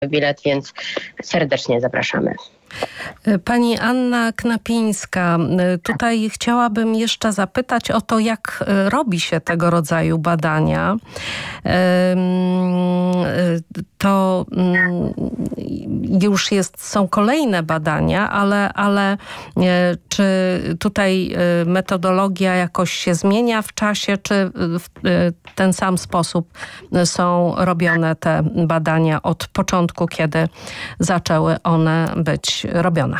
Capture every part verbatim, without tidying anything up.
bilet, więc serdecznie zapraszamy. Pani Anna Knapińska, tutaj chciałabym jeszcze zapytać o to, jak robi się tego rodzaju badania. To już jest, są kolejne badania, ale, ale czy tutaj metodologia jakoś się zmienia w czasie, czy w ten sam sposób są robione te badania od początku, kiedy zaczęły one być robione?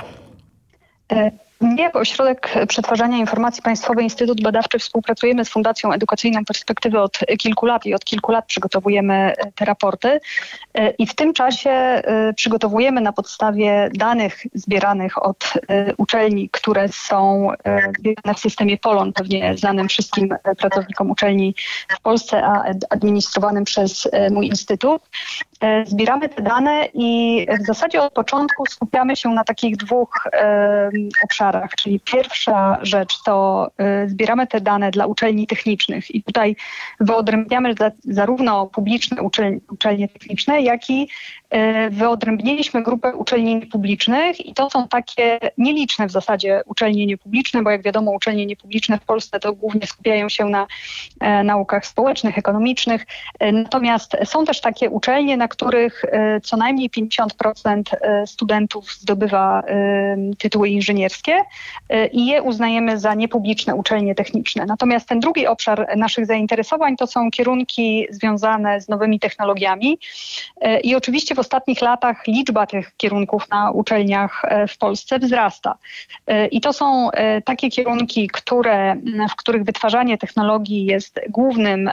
My jako Ośrodek Przetwarzania Informacji Państwowy Instytut Badawczy współpracujemy z Fundacją Edukacyjną Perspektywy od kilku lat i od kilku lat przygotowujemy te raporty i w tym czasie przygotowujemy na podstawie danych zbieranych od uczelni, które są zbierane w systemie Polon, pewnie znanym wszystkim pracownikom uczelni w Polsce, a administrowanym przez mój instytut. Zbieramy te dane i w zasadzie od początku skupiamy się na takich dwóch e, obszarach, czyli pierwsza rzecz to e, zbieramy te dane dla uczelni technicznych i tutaj wyodrębniamy za, zarówno publiczne uczelnie, uczelnie techniczne, jak i e, wyodrębniliśmy grupę uczelni niepublicznych i to są takie nieliczne w zasadzie uczelnie niepubliczne, bo jak wiadomo uczelnie niepubliczne w Polsce to głównie skupiają się na e, naukach społecznych, ekonomicznych, e, natomiast są też takie uczelnie, na których co najmniej pięćdziesiąt procent studentów zdobywa tytuły inżynierskie i je uznajemy za niepubliczne uczelnie techniczne. Natomiast ten drugi obszar naszych zainteresowań to są kierunki związane z nowymi technologiami i oczywiście w ostatnich latach liczba tych kierunków na uczelniach w Polsce wzrasta. I to są takie kierunki, które, w których wytwarzanie technologii jest głównym,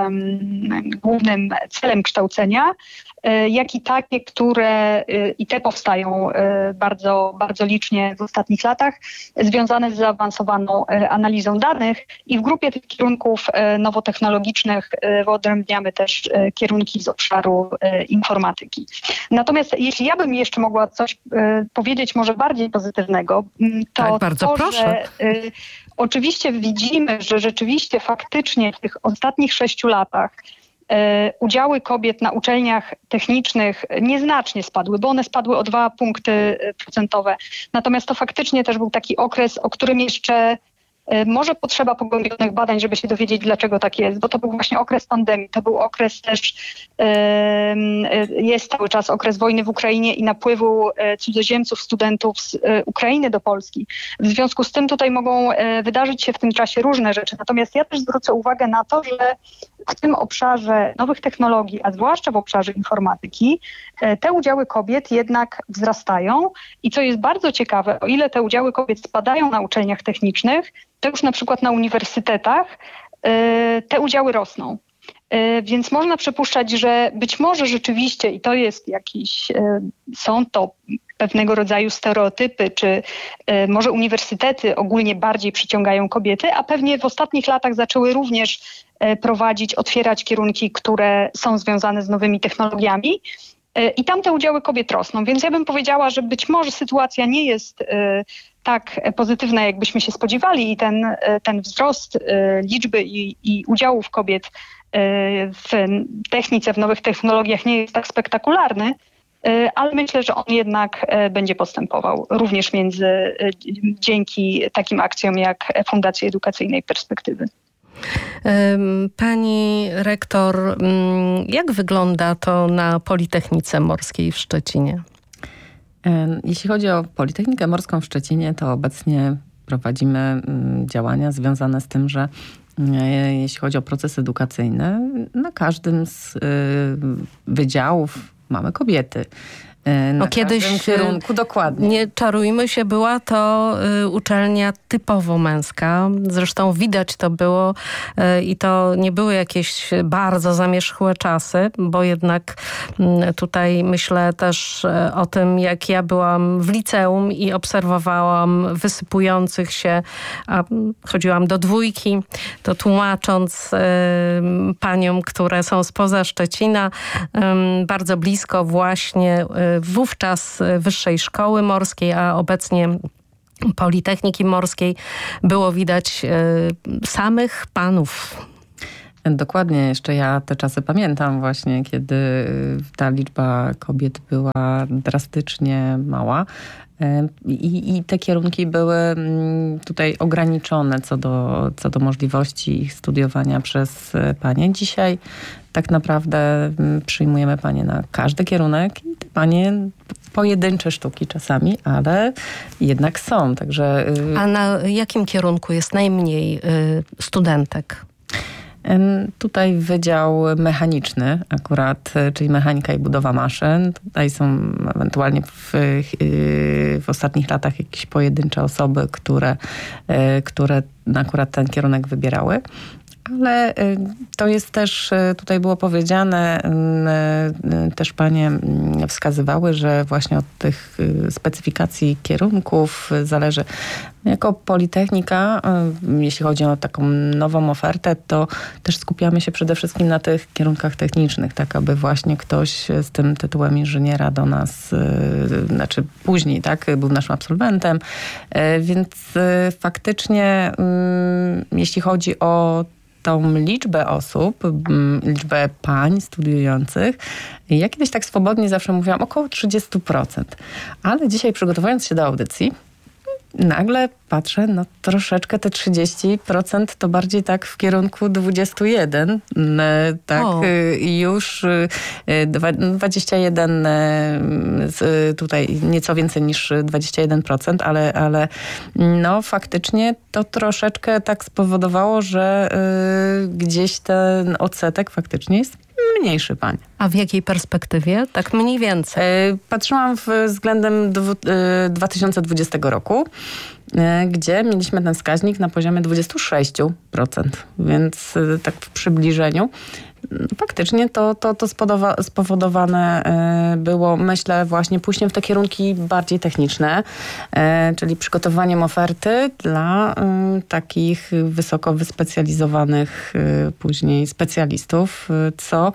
głównym celem kształcenia, jak i takie, które i te powstają bardzo, bardzo licznie w ostatnich latach, związane z zaawansowaną analizą danych i w grupie tych kierunków nowotechnologicznych wyodrębniamy też kierunki z obszaru informatyki. Natomiast jeśli ja bym jeszcze mogła coś powiedzieć może bardziej pozytywnego, to tak, bardzo to, proszę. Że, oczywiście widzimy, że rzeczywiście faktycznie w tych ostatnich sześciu latach udziały kobiet na uczelniach technicznych nieznacznie spadły, bo one spadły o dwa punkty procentowe. Natomiast to faktycznie też był taki okres, o którym jeszcze może potrzeba pogłębionych badań, żeby się dowiedzieć, dlaczego tak jest, bo to był właśnie okres pandemii, to był okres też, jest cały czas okres wojny w Ukrainie i napływu cudzoziemców, studentów z Ukrainy do Polski. W związku z tym tutaj mogą wydarzyć się w tym czasie różne rzeczy. Natomiast ja też zwrócę uwagę na to, że w tym obszarze nowych technologii, a zwłaszcza w obszarze informatyki, te udziały kobiet jednak wzrastają i co jest bardzo ciekawe, o ile te udziały kobiet spadają na uczelniach technicznych, to już na przykład na uniwersytetach te udziały rosną. Więc można przypuszczać, że być może rzeczywiście, i to jest jakiś, są to pewnego rodzaju stereotypy, czy może uniwersytety ogólnie bardziej przyciągają kobiety, a pewnie w ostatnich latach zaczęły również prowadzić, otwierać kierunki, które są związane z nowymi technologiami. I tam te udziały kobiet rosną. Więc ja bym powiedziała, że być może sytuacja nie jest tak pozytywna, jakbyśmy się spodziewali i ten, ten wzrost liczby i, i udziałów kobiet w technice, w nowych technologiach nie jest tak spektakularny, ale myślę, że on jednak będzie postępował również między, dzięki takim akcjom jak Fundacji Edukacyjnej Perspektywy. Pani rektor, jak wygląda to na Politechnice Morskiej w Szczecinie? Jeśli chodzi o Politechnikę Morską w Szczecinie, to obecnie prowadzimy działania związane z tym, że jeśli chodzi o proces edukacyjny, na każdym z wydziałów mamy kobiety. No kiedyś, kierunku, dokładnie. Nie czarujmy się, była to y, uczelnia typowo męska. Zresztą widać to było y, i to nie były jakieś bardzo zamierzchłe czasy, bo jednak y, tutaj myślę też y, o tym, jak ja byłam w liceum i obserwowałam wysypujących się, a chodziłam do dwójki, to tłumacząc y, paniom, które są spoza Szczecina, y, bardzo blisko właśnie y, wówczas Wyższej Szkoły Morskiej, a obecnie Politechniki Morskiej, było widać y, samych panów. Dokładnie, jeszcze ja te czasy pamiętam właśnie, kiedy ta liczba kobiet była drastycznie mała. I, I te kierunki były tutaj ograniczone co do, co do możliwości ich studiowania przez panie. Dzisiaj tak naprawdę przyjmujemy panie na każdy kierunek i te panie pojedyncze sztuki czasami, ale jednak są. Także... A na jakim kierunku jest najmniej studentek? Tutaj wydział mechaniczny akurat, czyli mechanika i budowa maszyn. Tutaj są ewentualnie w, w ostatnich latach jakieś pojedyncze osoby, które, które akurat ten kierunek wybierały. Ale to jest też, tutaj było powiedziane, też panie wskazywały, że właśnie od tych specyfikacji kierunków zależy. Jako Politechnika, jeśli chodzi o taką nową ofertę, to też skupiamy się przede wszystkim na tych kierunkach technicznych, tak aby właśnie ktoś z tym tytułem inżyniera do nas, znaczy później, tak, był naszym absolwentem. Więc faktycznie, jeśli chodzi o tą liczbę osób, liczbę pań studiujących, ja kiedyś tak swobodnie zawsze mówiłam około trzydzieści procent. Ale dzisiaj przygotowując się do audycji, nagle patrzę, no troszeczkę te trzydzieści procent to bardziej tak w kierunku dwadzieścia jeden. Tak, o. Już dwadzieścia jeden, tutaj nieco więcej niż dwadzieścia jeden procent, ale, ale no faktycznie to troszeczkę tak spowodowało, że gdzieś ten odsetek faktycznie jest mniejszy pań. A w jakiej perspektywie? Tak mniej więcej. Patrzyłam względem dwa tysiące dwudziestego roku, gdzie mieliśmy ten wskaźnik na poziomie dwadzieścia sześć procent, więc tak w przybliżeniu. Faktycznie to, to, to spowodowane było, myślę, właśnie pójściem w te kierunki bardziej techniczne, czyli przygotowaniem oferty dla takich wysoko wyspecjalizowanych później specjalistów, co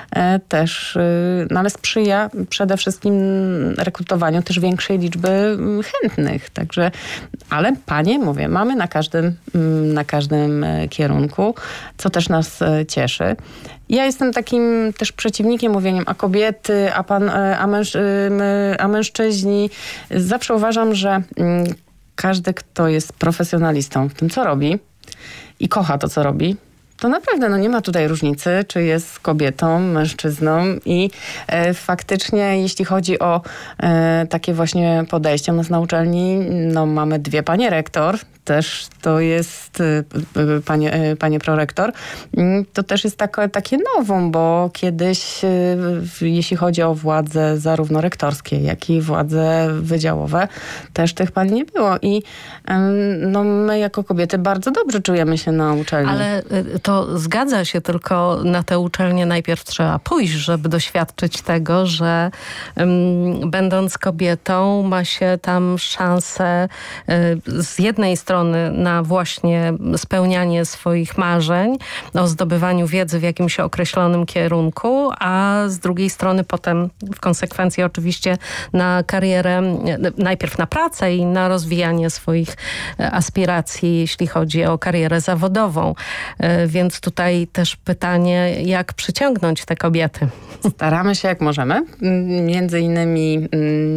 też, no ale sprzyja przede wszystkim rekrutowaniu też większej liczby chętnych. Także, ale panie, mówię, mamy na każdym, na każdym kierunku, co też nas cieszy. Ja jestem takim też przeciwnikiem mówieniem, a kobiety, a, pan, a, męż, a mężczyźni. Zawsze uważam, że każdy, kto jest profesjonalistą w tym, co robi i kocha to, co robi, to naprawdę no nie ma tutaj różnicy, czy jest kobietą, mężczyzną i e, faktycznie jeśli chodzi o e, takie właśnie podejście u nas na uczelni, no mamy dwie panie rektor, też to jest e, panie, e, panie prorektor, to też jest takie, takie nowum, bo kiedyś e, jeśli chodzi o władze zarówno rektorskie, jak i władze wydziałowe, też tych pań nie było i e, no my jako kobiety bardzo dobrze czujemy się na uczelni. Ale to zgadza się, tylko na tę uczelnię najpierw trzeba pójść, żeby doświadczyć tego, że um, będąc kobietą ma się tam szansę y, z jednej strony na właśnie spełnianie swoich marzeń, o zdobywaniu wiedzy w jakimś określonym kierunku, a z drugiej strony potem w konsekwencji oczywiście na karierę, najpierw na pracę i na rozwijanie swoich aspiracji, jeśli chodzi o karierę zawodową. Y, więc tutaj też pytanie, jak przyciągnąć te kobiety? Staramy się jak możemy. Między innymi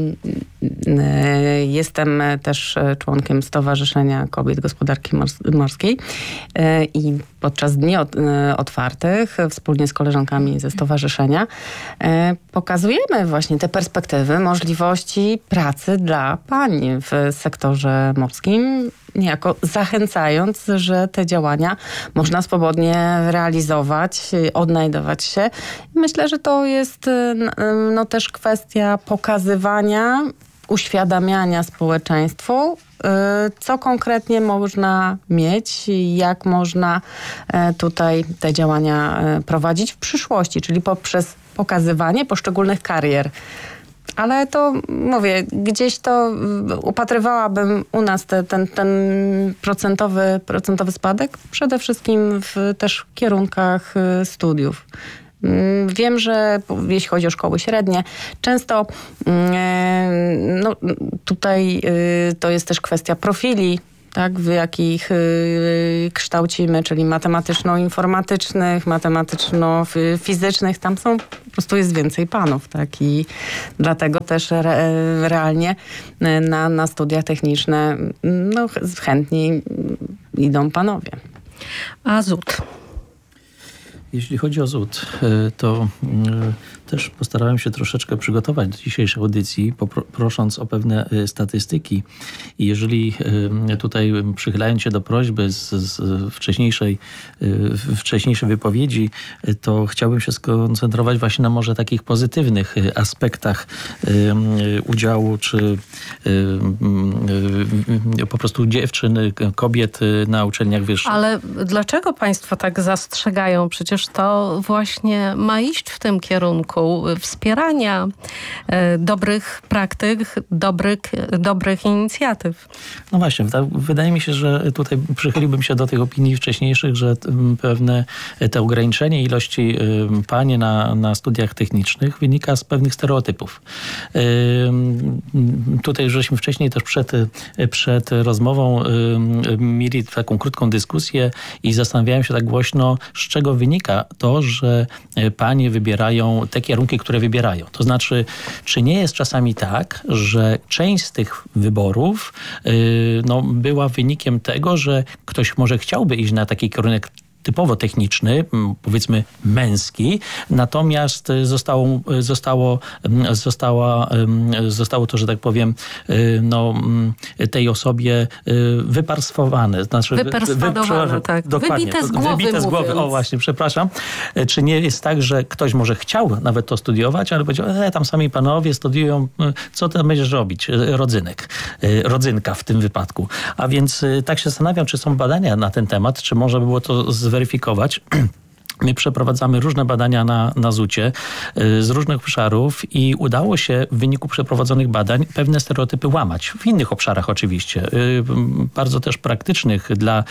jestem też członkiem Stowarzyszenia Kobiet Gospodarki Morskiej i podczas dni otwartych wspólnie z koleżankami ze stowarzyszenia pokazujemy właśnie te perspektywy, możliwości pracy dla pań w sektorze morskim, niejako zachęcając, że te działania można swobodnie realizować, odnajdować się. Myślę, że to jest no, też kwestia pokazywania, uświadamiania społeczeństwu, co konkretnie można mieć, jak można tutaj te działania prowadzić w przyszłości, czyli poprzez pokazywanie poszczególnych karier. Ale to, mówię, gdzieś to upatrywałabym u nas te, ten, ten procentowy, procentowy spadek przede wszystkim w też kierunkach studiów. Wiem, że jeśli chodzi o szkoły średnie, często no, tutaj to jest też kwestia profili tak, w jakich yy, kształcimy, czyli matematyczno-informatycznych, matematyczno-fizycznych, tam są, po prostu jest więcej panów, tak, i dlatego też re, realnie na, na studia techniczne no, chętniej idą panowie. A Z U T? Jeśli chodzi o Z U T, to też postarałem się troszeczkę przygotować do dzisiejszej audycji, prosząc o pewne statystyki. I jeżeli tutaj przychylając się do prośby z, z wcześniejszej, wcześniejszej wypowiedzi, to chciałbym się skoncentrować właśnie na może takich pozytywnych aspektach udziału, czy po prostu dziewczyn, kobiet na uczelniach wyższych. Ale dlaczego państwo tak zastrzegają? Przecież to właśnie ma iść w tym kierunku wspierania e, dobrych praktyk, dobrych, dobrych inicjatyw. No właśnie, wydaje mi się, że tutaj przychyliłbym się do tych opinii wcześniejszych, że pewne te ograniczenie ilości pań na, na studiach technicznych wynika z pewnych stereotypów. Tutaj żeśmy wcześniej też przed, przed rozmową mieli taką krótką dyskusję i zastanawiałem się tak głośno, z czego wynika to, że panie wybierają te kierunki, które wybierają. To znaczy, czy nie jest czasami tak, że część z tych wyborów yy, no, była wynikiem tego, że ktoś może chciałby iść na taki kierunek typowo techniczny, powiedzmy męski, natomiast zostało, zostało, została, zostało to, że tak powiem, no, tej osobie wyparswowane. Znaczy, Wyperswadowane, wy, tak. Dokładnie. Wybite z głowy, Wybite z głowy. mówiąc. O właśnie, przepraszam. Czy nie jest tak, że ktoś może chciał nawet to studiować, ale powiedział, e, tam sami panowie studiują, co tam będziesz robić? Rodzynek. Rodzynka w tym wypadku. A więc tak się zastanawiam, czy są badania na ten temat, czy może by było to zweryfikować. My przeprowadzamy różne badania na, na Z U Cie z różnych obszarów i udało się w wyniku przeprowadzonych badań pewne stereotypy łamać. W innych obszarach oczywiście. Bardzo też praktycznych dla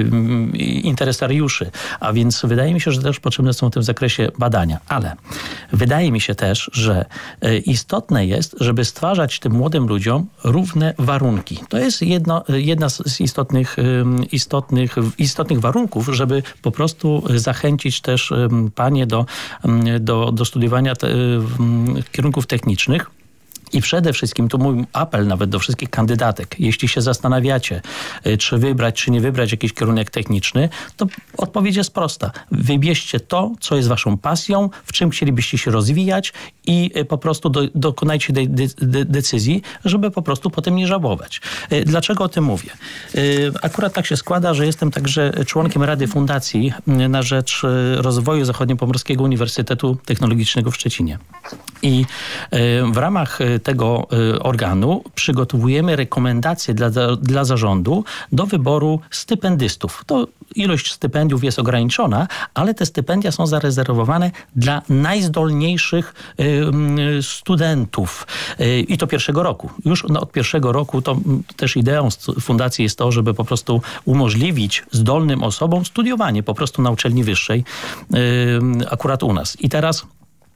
interesariuszy. A więc wydaje mi się, że też potrzebne są w tym zakresie badania. Ale wydaje mi się też, że istotne jest, żeby stwarzać tym młodym ludziom równe warunki. To jest jedno, jedna z istotnych, istotnych, istotnych warunków, żeby po prostu zachęcić też panie do, do, do studiowania te, kierunków technicznych. I przede wszystkim, tu mój apel nawet do wszystkich kandydatek, jeśli się zastanawiacie, czy wybrać, czy nie wybrać jakiś kierunek techniczny, to odpowiedź jest prosta. Wybierzcie to, co jest waszą pasją, w czym chcielibyście się rozwijać i po prostu do, dokonajcie tej de, de, decyzji, żeby po prostu potem nie żałować. Dlaczego o tym mówię? Akurat tak się składa, że jestem także członkiem Rady Fundacji na rzecz rozwoju Zachodniopomorskiego Uniwersytetu Technologicznego w Szczecinie. I w ramach tego organu przygotowujemy rekomendacje dla, dla zarządu do wyboru stypendystów. To ilość stypendiów jest ograniczona, ale te stypendia są zarezerwowane dla najzdolniejszych y, studentów. Y, I to pierwszego roku. Już no, od pierwszego roku to też ideą fundacji jest to, żeby po prostu umożliwić zdolnym osobom studiowanie po prostu na uczelni wyższej, y, akurat u nas. I teraz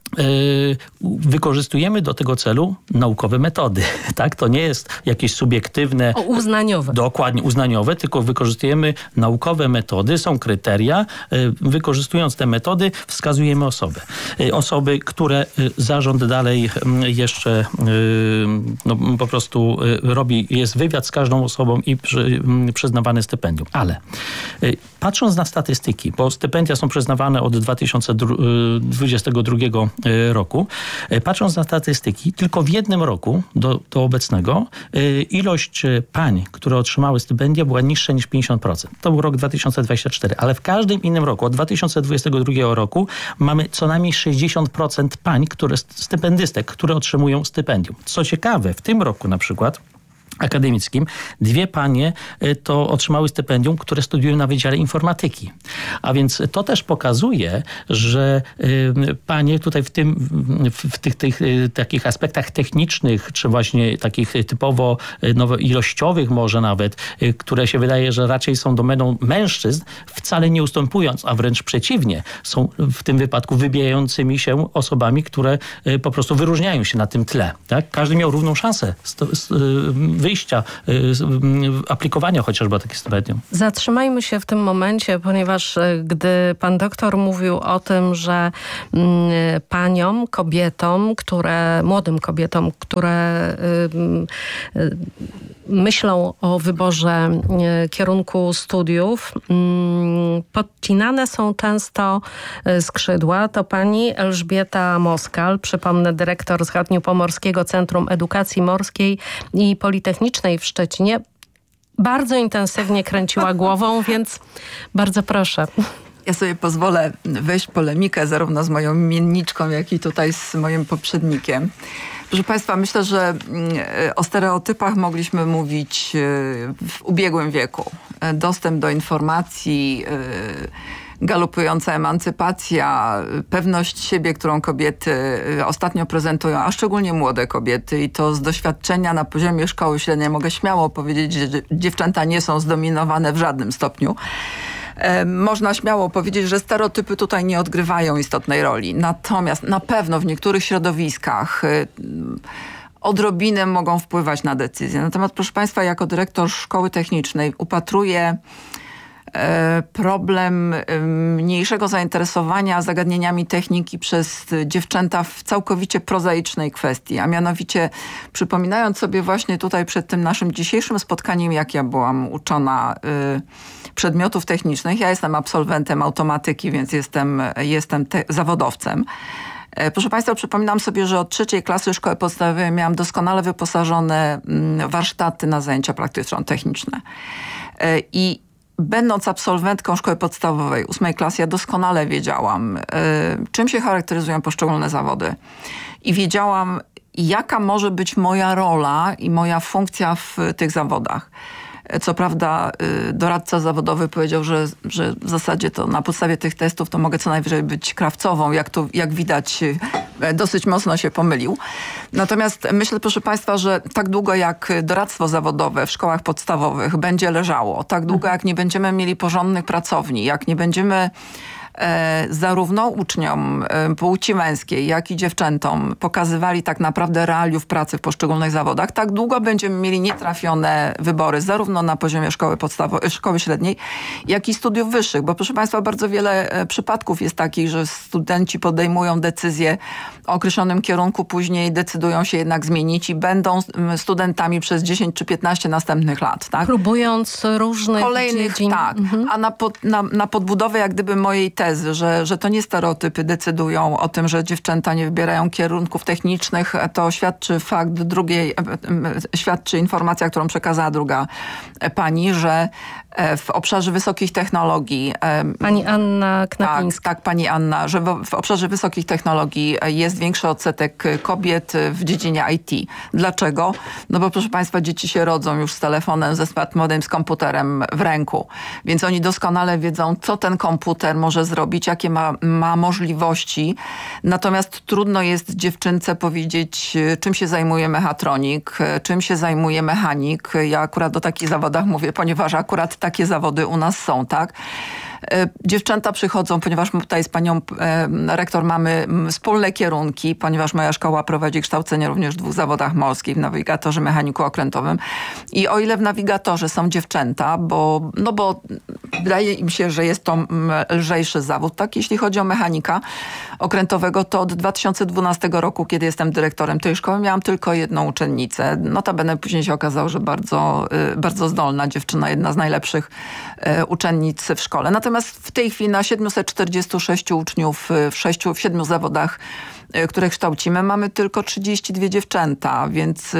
wykorzystujemy do tego celu naukowe metody. Tak? To nie jest jakieś subiektywne... O, uznaniowe. Dokładnie, uznaniowe, tylko wykorzystujemy naukowe metody, są kryteria. Wykorzystując te metody wskazujemy osoby. Osoby, które zarząd dalej jeszcze no, po prostu robi, jest wywiad z każdą osobą i przy, przyznawane stypendium. Ale patrząc na statystyki, bo stypendia są przyznawane od dwa tysiące dwudziestego drugiego roku. Patrząc na statystyki, tylko w jednym roku do, do obecnego ilość pań, które otrzymały stypendia, była niższa niż pięćdziesiąt procent. To był rok dwa tysiące dwudziesty czwarty, ale w każdym innym roku, od dwa tysiące dwudziestego drugiego roku mamy co najmniej sześćdziesiąt procent pań, które, stypendystek, które otrzymują stypendium. Co ciekawe, w tym roku na przykład akademickim, dwie panie to otrzymały stypendium, które studiują na Wydziale Informatyki. A więc to też pokazuje, że panie tutaj w tym, w tych, tych takich aspektach technicznych, czy właśnie takich typowo no, ilościowych może nawet, które się wydaje, że raczej są domeną mężczyzn, wcale nie ustępując, a wręcz przeciwnie, są w tym wypadku wybijającymi się osobami, które po prostu wyróżniają się na tym tle. Tak? Każdy miał równą szansę wyjść wyjścia, aplikowania chociażby takie stypendium. Zatrzymajmy się w tym momencie, ponieważ gdy pan doktor mówił o tym, że paniom, kobietom, które, młodym kobietom, które myślą o wyborze kierunku studiów, podcinane są często skrzydła. To pani Elżbieta Moskal, przypomnę, dyrektor Zachodniopomorskiego Centrum Edukacji Morskiej i Politechnicznej w Szczecinie, bardzo intensywnie kręciła głową, więc bardzo proszę. Ja sobie pozwolę wejść w polemikę zarówno z moją imienniczką, jak i tutaj z moim poprzednikiem. Proszę Państwa, myślę, że o stereotypach mogliśmy mówić w ubiegłym wieku. Dostęp do informacji, galopująca emancypacja, pewność siebie, którą kobiety ostatnio prezentują, a szczególnie młode kobiety, i to z doświadczenia na poziomie szkoły średniej mogę śmiało powiedzieć, że dziewczęta nie są zdominowane w żadnym stopniu. Można śmiało powiedzieć, że stereotypy tutaj nie odgrywają istotnej roli. Natomiast na pewno w niektórych środowiskach odrobinę mogą wpływać na decyzje. Natomiast proszę Państwa, jako dyrektor szkoły technicznej upatruję problem mniejszego zainteresowania zagadnieniami techniki przez dziewczęta w całkowicie prozaicznej kwestii, a mianowicie przypominając sobie właśnie tutaj przed tym naszym dzisiejszym spotkaniem, jak ja byłam uczona przedmiotów technicznych. Ja jestem absolwentem automatyki, więc jestem, jestem te- zawodowcem. Proszę Państwa, przypominam sobie, że od trzeciej klasy szkoły podstawowej miałam doskonale wyposażone warsztaty na zajęcia praktyczno-techniczne. I będąc absolwentką szkoły podstawowej, ósmej klasy, ja doskonale wiedziałam, czym się charakteryzują poszczególne zawody. I wiedziałam, jaka może być moja rola i moja funkcja w tych zawodach. Co prawda doradca zawodowy powiedział, że, że w zasadzie to na podstawie tych testów to mogę co najwyżej być krawcową. Jak to, jak widać, dosyć mocno się pomylił. Natomiast myślę, proszę Państwa, że tak długo jak doradztwo zawodowe w szkołach podstawowych będzie leżało, tak długo jak nie będziemy mieli porządnych pracowni, jak nie będziemy E, zarówno uczniom e, płci męskiej, jak i dziewczętom pokazywali tak naprawdę realiów pracy w poszczególnych zawodach, tak długo będziemy mieli nietrafione wybory, zarówno na poziomie szkoły podstawowej, szkoły średniej, jak i studiów wyższych. Bo proszę Państwa, bardzo wiele e, przypadków jest takich, że studenci podejmują decyzję o określonym kierunku, później decydują się jednak zmienić i będą studentami przez dziesięć czy piętnaście następnych lat. Tak? Próbując różnych kolejnych, dziedzin. Tak. Mhm. A na, pod, na, na podbudowę jak gdyby mojej tezy, że, że to nie stereotypy decydują o tym, że dziewczęta nie wybierają kierunków technicznych, to świadczy fakt drugiej, świadczy informacja, którą przekazała druga pani, że w obszarze wysokich technologii... Pani Anna Knapińska. Tak, tak, pani Anna, że w, w obszarze wysokich technologii jest większy odsetek kobiet w dziedzinie I T. Dlaczego? No bo proszę Państwa, dzieci się rodzą już z telefonem, ze smartfonem, z komputerem w ręku. Więc oni doskonale wiedzą, co ten komputer może zrobić, jakie ma, ma możliwości. Natomiast trudno jest dziewczynce powiedzieć, czym się zajmuje mechatronik, czym się zajmuje mechanik. Ja akurat o takich zawodach mówię, ponieważ akurat takie zawody u nas są, tak? Dziewczęta przychodzą, ponieważ tutaj z panią e, rektor mamy wspólne kierunki, ponieważ moja szkoła prowadzi kształcenie również w dwóch zawodach morskich, w nawigatorze, mechaniku okrętowym. I o ile w nawigatorze są dziewczęta, bo, no bo wydaje im się, że jest to lżejszy zawód, tak? Jeśli chodzi o mechanika okrętowego, to od dwa tysiące dwunastego roku, kiedy jestem dyrektorem tej szkoły, miałam tylko jedną uczennicę. Notabene później się okazało, że bardzo, bardzo zdolna dziewczyna, jedna z najlepszych uczennic w szkole. Natomiast w tej chwili na siedmiuset czterdziestu sześciu uczniów w sześciu, w siedmiu zawodach, które kształcimy, mamy tylko trzydzieści dwie dziewczęta, więc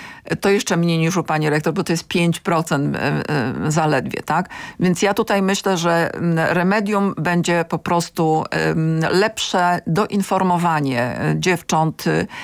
to jeszcze mniej niż u pani rektor, bo to jest pięć procent zaledwie, tak? Więc ja tutaj myślę, że remedium będzie po prostu lepsze doinformowanie dziewcząt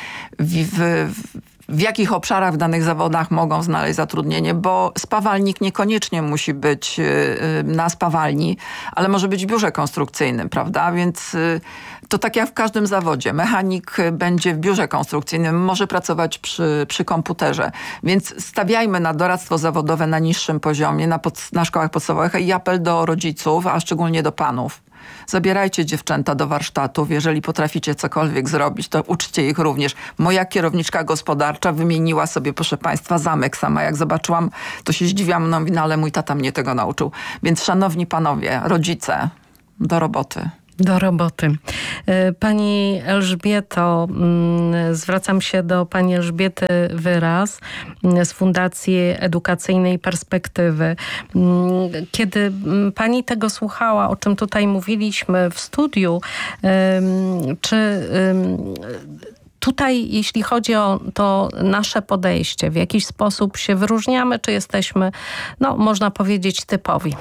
w, w, w jakich obszarach w danych zawodach mogą znaleźć zatrudnienie, bo spawalnik niekoniecznie musi być na spawalni, ale może być w biurze konstrukcyjnym, prawda? Więc to tak jak w każdym zawodzie. Mechanik będzie w biurze konstrukcyjnym, może pracować przy, przy komputerze. Więc stawiajmy na doradztwo zawodowe na niższym poziomie, na, pod, na szkołach podstawowych i apel do rodziców, a szczególnie do panów, Zabierajcie dziewczęta do warsztatów. Jeżeli potraficie cokolwiek zrobić, to uczcie ich również. Moja kierowniczka gospodarcza wymieniła sobie, proszę państwa, zamek sama. Jak zobaczyłam, to się zdziwiłam, no, no ale mój tata mnie tego nauczył. Więc szanowni panowie, rodzice, do roboty. Do roboty. Pani Elżbieto, zwracam się do pani Elżbiety Wyraz z Fundacji Edukacyjnej Perspektywy. Kiedy pani tego słuchała, o czym tutaj mówiliśmy w studiu, czy tutaj, jeśli chodzi o to nasze podejście, w jakiś sposób się wyróżniamy, czy jesteśmy, no można powiedzieć, typowi?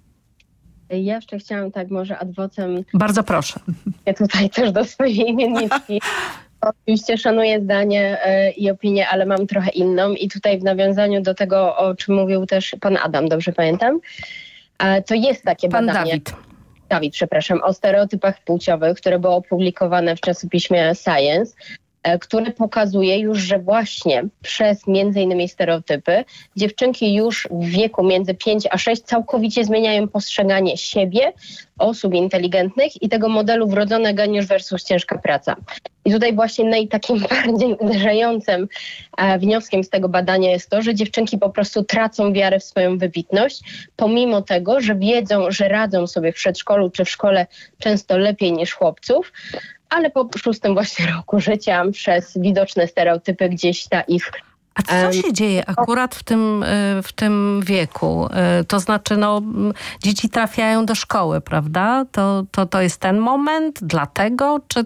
Ja jeszcze chciałam tak może ad vocem... Bardzo proszę. Ja tutaj też do swojej imienniczki. Oczywiście szanuję zdanie i opinię, ale mam trochę inną. I tutaj w nawiązaniu do tego, o czym mówił też pan Adam, dobrze pamiętam, to jest takie pan badanie. Dawid. Dawid, przepraszam, o stereotypach płciowych, które było opublikowane w czasopiśmie Science, które pokazuje już, że właśnie przez między innymi stereotypy dziewczynki już w wieku między pięć a sześć całkowicie zmieniają postrzeganie siebie, osób inteligentnych i tego modelu wrodzony geniusz versus ciężka praca. I tutaj właśnie naj, takim bardziej uderzającym e, wnioskiem z tego badania jest to, że dziewczynki po prostu tracą wiarę w swoją wybitność, pomimo tego, że wiedzą, że radzą sobie w przedszkolu czy w szkole często lepiej niż chłopców, ale po szóstym właśnie roku życia przez widoczne stereotypy gdzieś ta ich... A co się dzieje akurat w tym, w tym wieku? To znaczy, no, dzieci trafiają do szkoły, prawda? To, to, to jest ten moment dlatego, czy,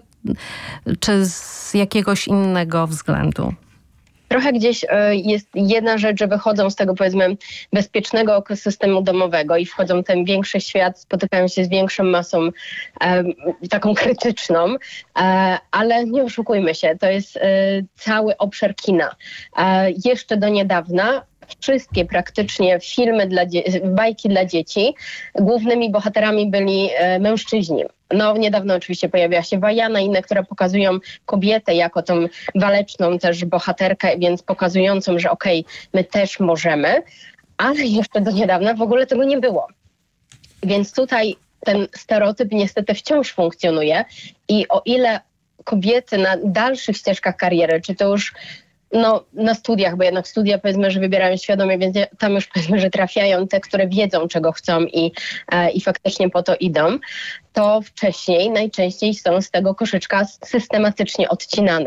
czy z jakiegoś innego względu? Trochę gdzieś jest jedna rzecz, że wychodzą z tego, powiedzmy, bezpiecznego ekosystemu domowego i wchodzą w ten większy świat, spotykają się z większą masą e, taką krytyczną, e, ale nie oszukujmy się, to jest e, cały obszar kina. E, jeszcze do niedawna wszystkie praktycznie filmy, dla dzie- bajki dla dzieci, głównymi bohaterami byli e, mężczyźni. No niedawno oczywiście pojawiła się Wajana, inne, które pokazują kobietę jako tą waleczną też bohaterkę, więc pokazującą, że okej, okay, my też możemy, ale jeszcze do niedawna w ogóle tego nie było. Więc tutaj ten stereotyp niestety wciąż funkcjonuje i o ile kobiety na dalszych ścieżkach kariery, czy to już no, na studiach, bo jednak studia powiedzmy, że wybierają świadomie, więc tam już powiedzmy, że trafiają te, które wiedzą, czego chcą i, e, i faktycznie po to idą, to wcześniej najczęściej są z tego koszyczka systematycznie odcinane.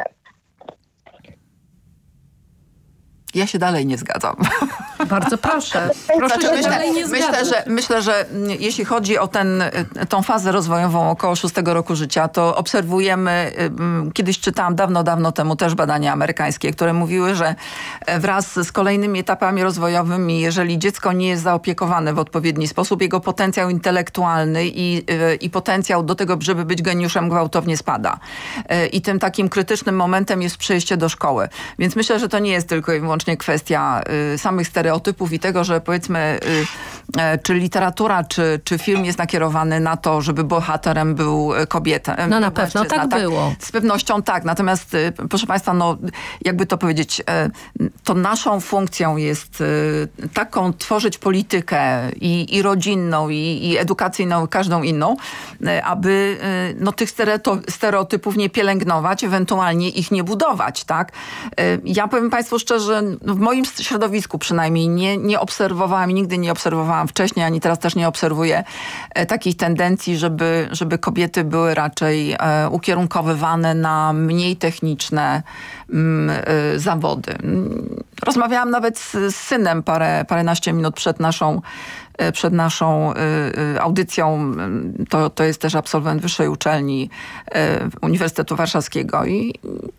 Ja się dalej nie zgadzam. Bardzo proszę. Proszę Znaczy, się myślę, dalej nie myślę, zgadzać. że, myślę, że jeśli chodzi o ten, tą fazę rozwojową około szóstego roku życia, to obserwujemy, kiedyś czytałam dawno, dawno temu też badania amerykańskie, które mówiły, że wraz z kolejnymi etapami rozwojowymi, jeżeli dziecko nie jest zaopiekowane w odpowiedni sposób, jego potencjał intelektualny i, i potencjał do tego, żeby być geniuszem, gwałtownie spada. I tym takim krytycznym momentem jest przejście do szkoły. Więc myślę, że to nie jest tylko i wyłącznie kwestia y, samych stereotypów i tego, że powiedzmy, y, y, czy literatura, czy, czy film jest nakierowany na to, żeby bohaterem był kobieta. No na pewno tak, tak było. Z pewnością tak. Natomiast, y, proszę państwa, no jakby to powiedzieć, y, to naszą funkcją jest y, taką tworzyć politykę i, i rodzinną, i, i edukacyjną, i każdą inną, y, aby y, no, tych stereotypów nie pielęgnować, ewentualnie ich nie budować, tak? Y, ja powiem państwu szczerze, w moim środowisku przynajmniej nie, nie obserwowałam i nigdy nie obserwowałam wcześniej, ani teraz też nie obserwuję e, takich tendencji, żeby, żeby kobiety były raczej e, ukierunkowywane na mniej techniczne m, e, zawody. Rozmawiałam nawet z, z synem parę, paręnaście minut przed naszą przed naszą y, audycją. To, to jest też absolwent wyższej uczelni y, Uniwersytetu Warszawskiego i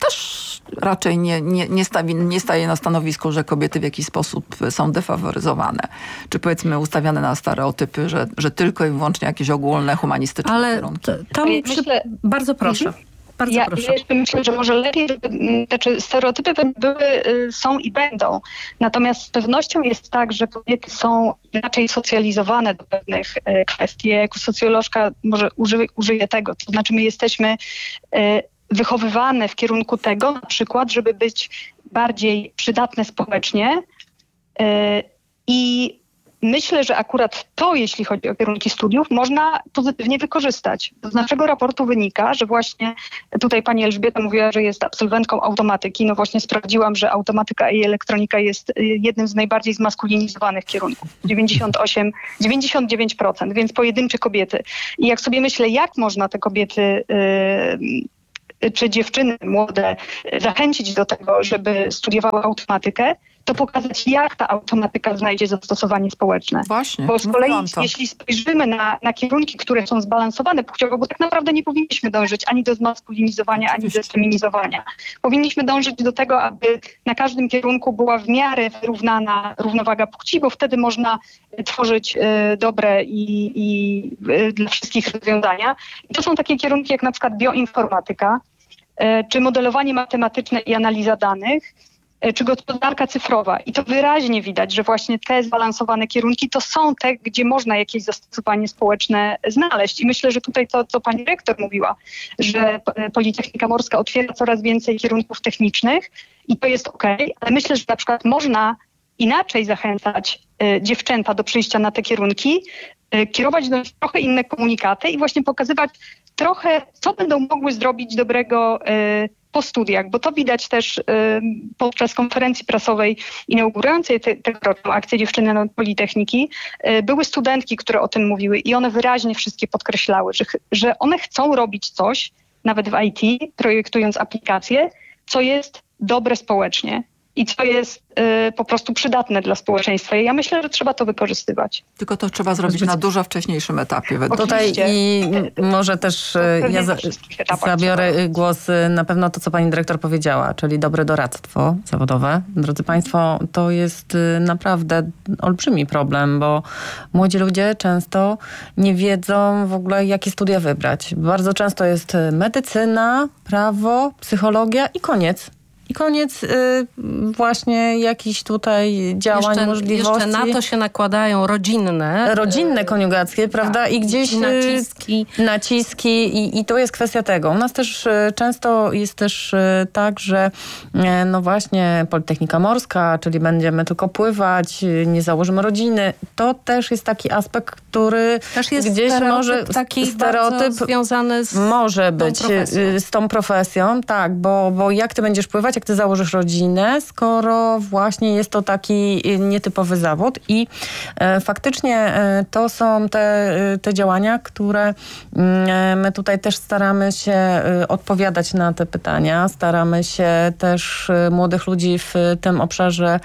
też raczej nie, nie, nie, stawi, nie staje na stanowisku, że kobiety w jakiś sposób są defaworyzowane. Czy powiedzmy ustawiane na stereotypy, że, że tylko i wyłącznie jakieś ogólne, humanistyczne Ale kierunki. to, to mi przy... Myślę... Bardzo proszę. Mhm. Bardzo ja, proszę. ja jeszcze myślę, że może lepiej, żeby, znaczy stereotypy były, są i będą. Natomiast z pewnością jest tak, że kobiety są inaczej socjalizowane do pewnych kwestii. Ja jako socjolożka może uży, użyję tego. To znaczy my jesteśmy wychowywane w kierunku tego, na przykład, żeby być bardziej przydatne społecznie i myślę, że akurat to, jeśli chodzi o kierunki studiów, można pozytywnie wykorzystać. Z naszego raportu wynika, że właśnie tutaj pani Elżbieta mówiła, że jest absolwentką automatyki. No właśnie sprawdziłam, że automatyka i elektronika jest jednym z najbardziej zmaskulinizowanych kierunków. dziewięćdziesiąt osiem, dziewięćdziesiąt dziewięć procent, więc pojedyncze kobiety. I jak sobie myślę, jak można te kobiety yy, czy dziewczyny młode zachęcić do tego, żeby studiowały automatykę, to pokazać, jak ta automatyka znajdzie zastosowanie społeczne. Właśnie. Bo z kolei, jeśli spojrzymy na, na kierunki, które są zbalansowane płciowo, bo tak naprawdę nie powinniśmy dążyć ani do zmaskulinizowania, ani do feminizowania. Powinniśmy dążyć do tego, aby na każdym kierunku była w miarę wyrównana równowaga płci, bo wtedy można tworzyć y, dobre i, i y, dla wszystkich rozwiązania. I to są takie kierunki jak na przykład bioinformatyka, y, czy modelowanie matematyczne i analiza danych, czy gospodarka cyfrowa. I to wyraźnie widać, że właśnie te zbalansowane kierunki to są te, gdzie można jakieś zastosowanie społeczne znaleźć. I myślę, że tutaj to, co pani rektor mówiła, że Politechnika Morska otwiera coraz więcej kierunków technicznych i to jest okej, ale myślę, że na przykład można inaczej zachęcać y, dziewczęta do przyjścia na te kierunki, y, kierować do nich trochę inne komunikaty i właśnie pokazywać trochę, co będą mogły zrobić dobrego y, po studiach, bo to widać też y, podczas konferencji prasowej inaugurującej te, tegoroczną akcję Dziewczyny na Politechniki. Y, były studentki, które o tym mówiły i one wyraźnie wszystkie podkreślały, że, że one chcą robić coś, nawet w I T, projektując aplikacje, co jest dobre społecznie i co jest y, po prostu przydatne dla społeczeństwa. I ja myślę, że trzeba to wykorzystywać. Tylko to trzeba zrobić na dużo wcześniejszym etapie. Tutaj i może też ja za, zabiorę głos na pewno to, co pani dyrektor powiedziała, czyli dobre doradztwo zawodowe. Drodzy państwo, to jest naprawdę olbrzymi problem, bo młodzi ludzie często nie wiedzą w ogóle, jakie studia wybrać. Bardzo często jest medycyna, prawo, psychologia i koniec. I koniec y, właśnie jakichś tutaj działań, jeszcze, możliwości. Jeszcze na to się nakładają rodzinne. Rodzinne koniugacje, prawda? Tak. I gdzieś naciski. Naciski i, i to jest kwestia tego. U nas też y, często jest też y, tak, że y, no właśnie Politechnika Morska, czyli będziemy tylko pływać, y, nie założymy rodziny. To też jest taki aspekt, który też jest gdzieś stereotyp może taki stereotyp związany z może być tą profesją. Y, z tą profesją, tak, bo, bo jak ty będziesz pływać, jak ty założysz rodzinę, skoro właśnie jest to taki nietypowy zawód i e, faktycznie e, to są te, e, te działania, które e, my tutaj też staramy się e, odpowiadać na te pytania, staramy się też e, młodych ludzi w tym obszarze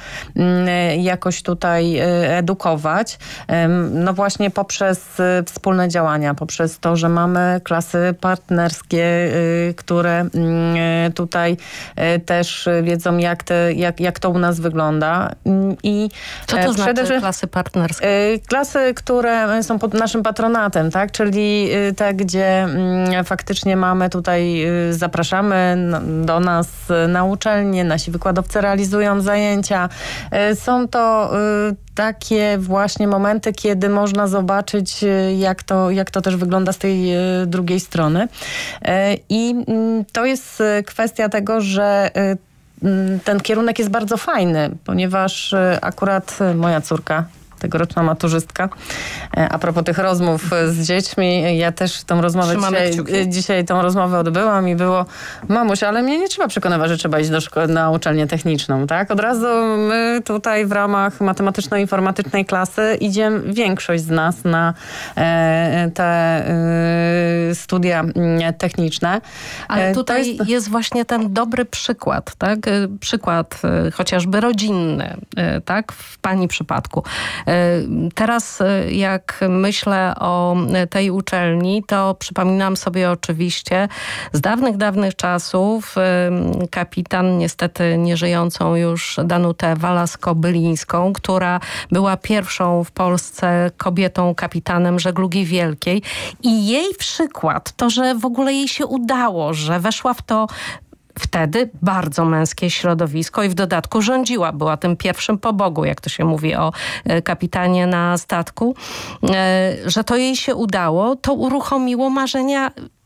e, jakoś tutaj e, edukować. E, no właśnie poprzez e, wspólne działania, poprzez to, że mamy klasy partnerskie, e, które e, tutaj e, też wiedzą, jak, te, jak, jak to u nas wygląda. I co to znaczy że, klasy partnerskie? Klasy, które są pod naszym patronatem, tak? Czyli te, gdzie faktycznie mamy tutaj, zapraszamy do nas na uczelnię, nasi wykładowcy realizują zajęcia. Są to takie właśnie momenty, kiedy można zobaczyć, jak to, jak to też wygląda z tej drugiej strony. I to jest kwestia tego, że ten kierunek jest bardzo fajny, ponieważ akurat moja córka, tegoroczna maturzystka, a propos tych rozmów z dziećmi, ja też tą rozmowę dzisiaj, dzisiaj tą rozmowę odbyłam i było, mamuś, ale mnie nie trzeba przekonywać, że trzeba iść do szkoły, na uczelnię techniczną, tak? Od razu my tutaj w ramach matematyczno-informatycznej klasy idziemy, większość z nas na e, te e, studia techniczne. Ale tutaj jest... jest właśnie ten dobry przykład, tak? Przykład e, chociażby rodzinny, e, tak? W pani przypadku. Teraz jak myślę o tej uczelni, to przypominam sobie oczywiście z dawnych, dawnych czasów kapitan, niestety nieżyjącą już Danutę Wałasko-Bylińską, która była pierwszą w Polsce kobietą kapitanem żeglugi wielkiej i jej przykład, to, że w ogóle jej się udało, że weszła w to wtedy bardzo męskie środowisko i w dodatku rządziła. Była tym pierwszym po Bogu, jak to się mówi o kapitanie na statku. Że to jej się udało, to uruchomiło marzenia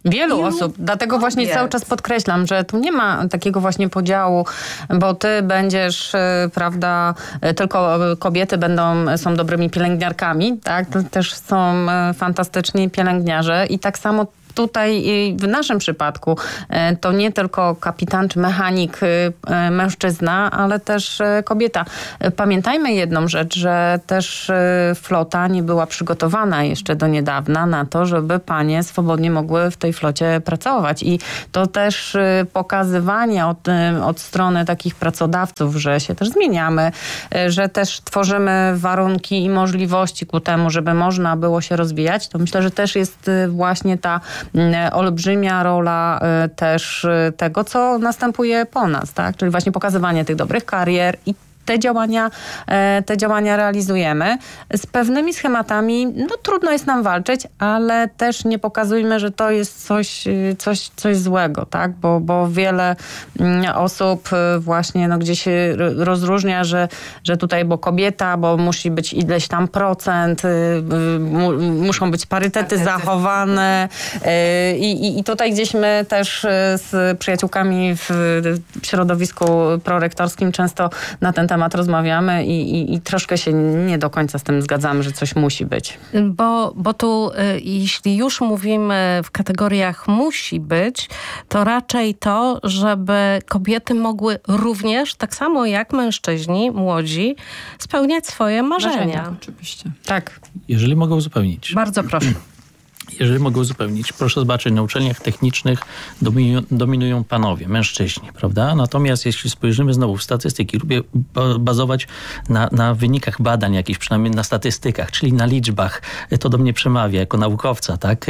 Wielu Ilu? osób. Dlatego właśnie cały czas podkreślam, że tu nie ma takiego właśnie podziału, bo ty będziesz, prawda, tylko kobiety będą, są dobrymi pielęgniarkami, tak? Też są fantastyczni pielęgniarze i tak samo tutaj w naszym przypadku to nie tylko kapitan czy mechanik mężczyzna, ale też kobieta. Pamiętajmy jedną rzecz, że też flota nie była przygotowana jeszcze do niedawna na to, żeby panie swobodnie mogły w tej flocie pracować. I to też pokazywanie od, od strony takich pracodawców, że się też zmieniamy, że też tworzymy warunki i możliwości ku temu, żeby można było się rozwijać, to myślę, że też jest właśnie ta olbrzymia rola też tego, co następuje po nas, tak? Czyli właśnie pokazywanie tych dobrych karier i te działania, te działania realizujemy. Z pewnymi schematami no, trudno jest nam walczyć, ale też nie pokazujmy, że to jest coś, coś, coś złego, tak? Bo, bo wiele osób właśnie no, gdzieś się rozróżnia, że, że tutaj, bo kobieta, bo musi być ileś tam procent, mu, muszą być parytety zachowane i, i, i tutaj gdzieś my też z przyjaciółkami w, w środowisku prorektorskim często na ten temat rozmawiamy i, i, i troszkę się nie do końca z tym zgadzamy, że coś musi być. Bo, bo tu y, jeśli już mówimy w kategoriach musi być, to raczej to, żeby kobiety mogły również, tak samo jak mężczyźni, młodzi, spełniać swoje marzenia. marzenia. Oczywiście. Tak. Jeżeli mogę uzupełnić. Bardzo proszę. Jeżeli mogę uzupełnić, proszę zobaczyć, na uczelniach technicznych dominują, dominują panowie, mężczyźni, prawda? Natomiast jeśli spojrzymy znowu w statystyki, lubię bazować na, na wynikach badań jakichś, przynajmniej na statystykach, czyli na liczbach. To do mnie przemawia jako naukowca, tak?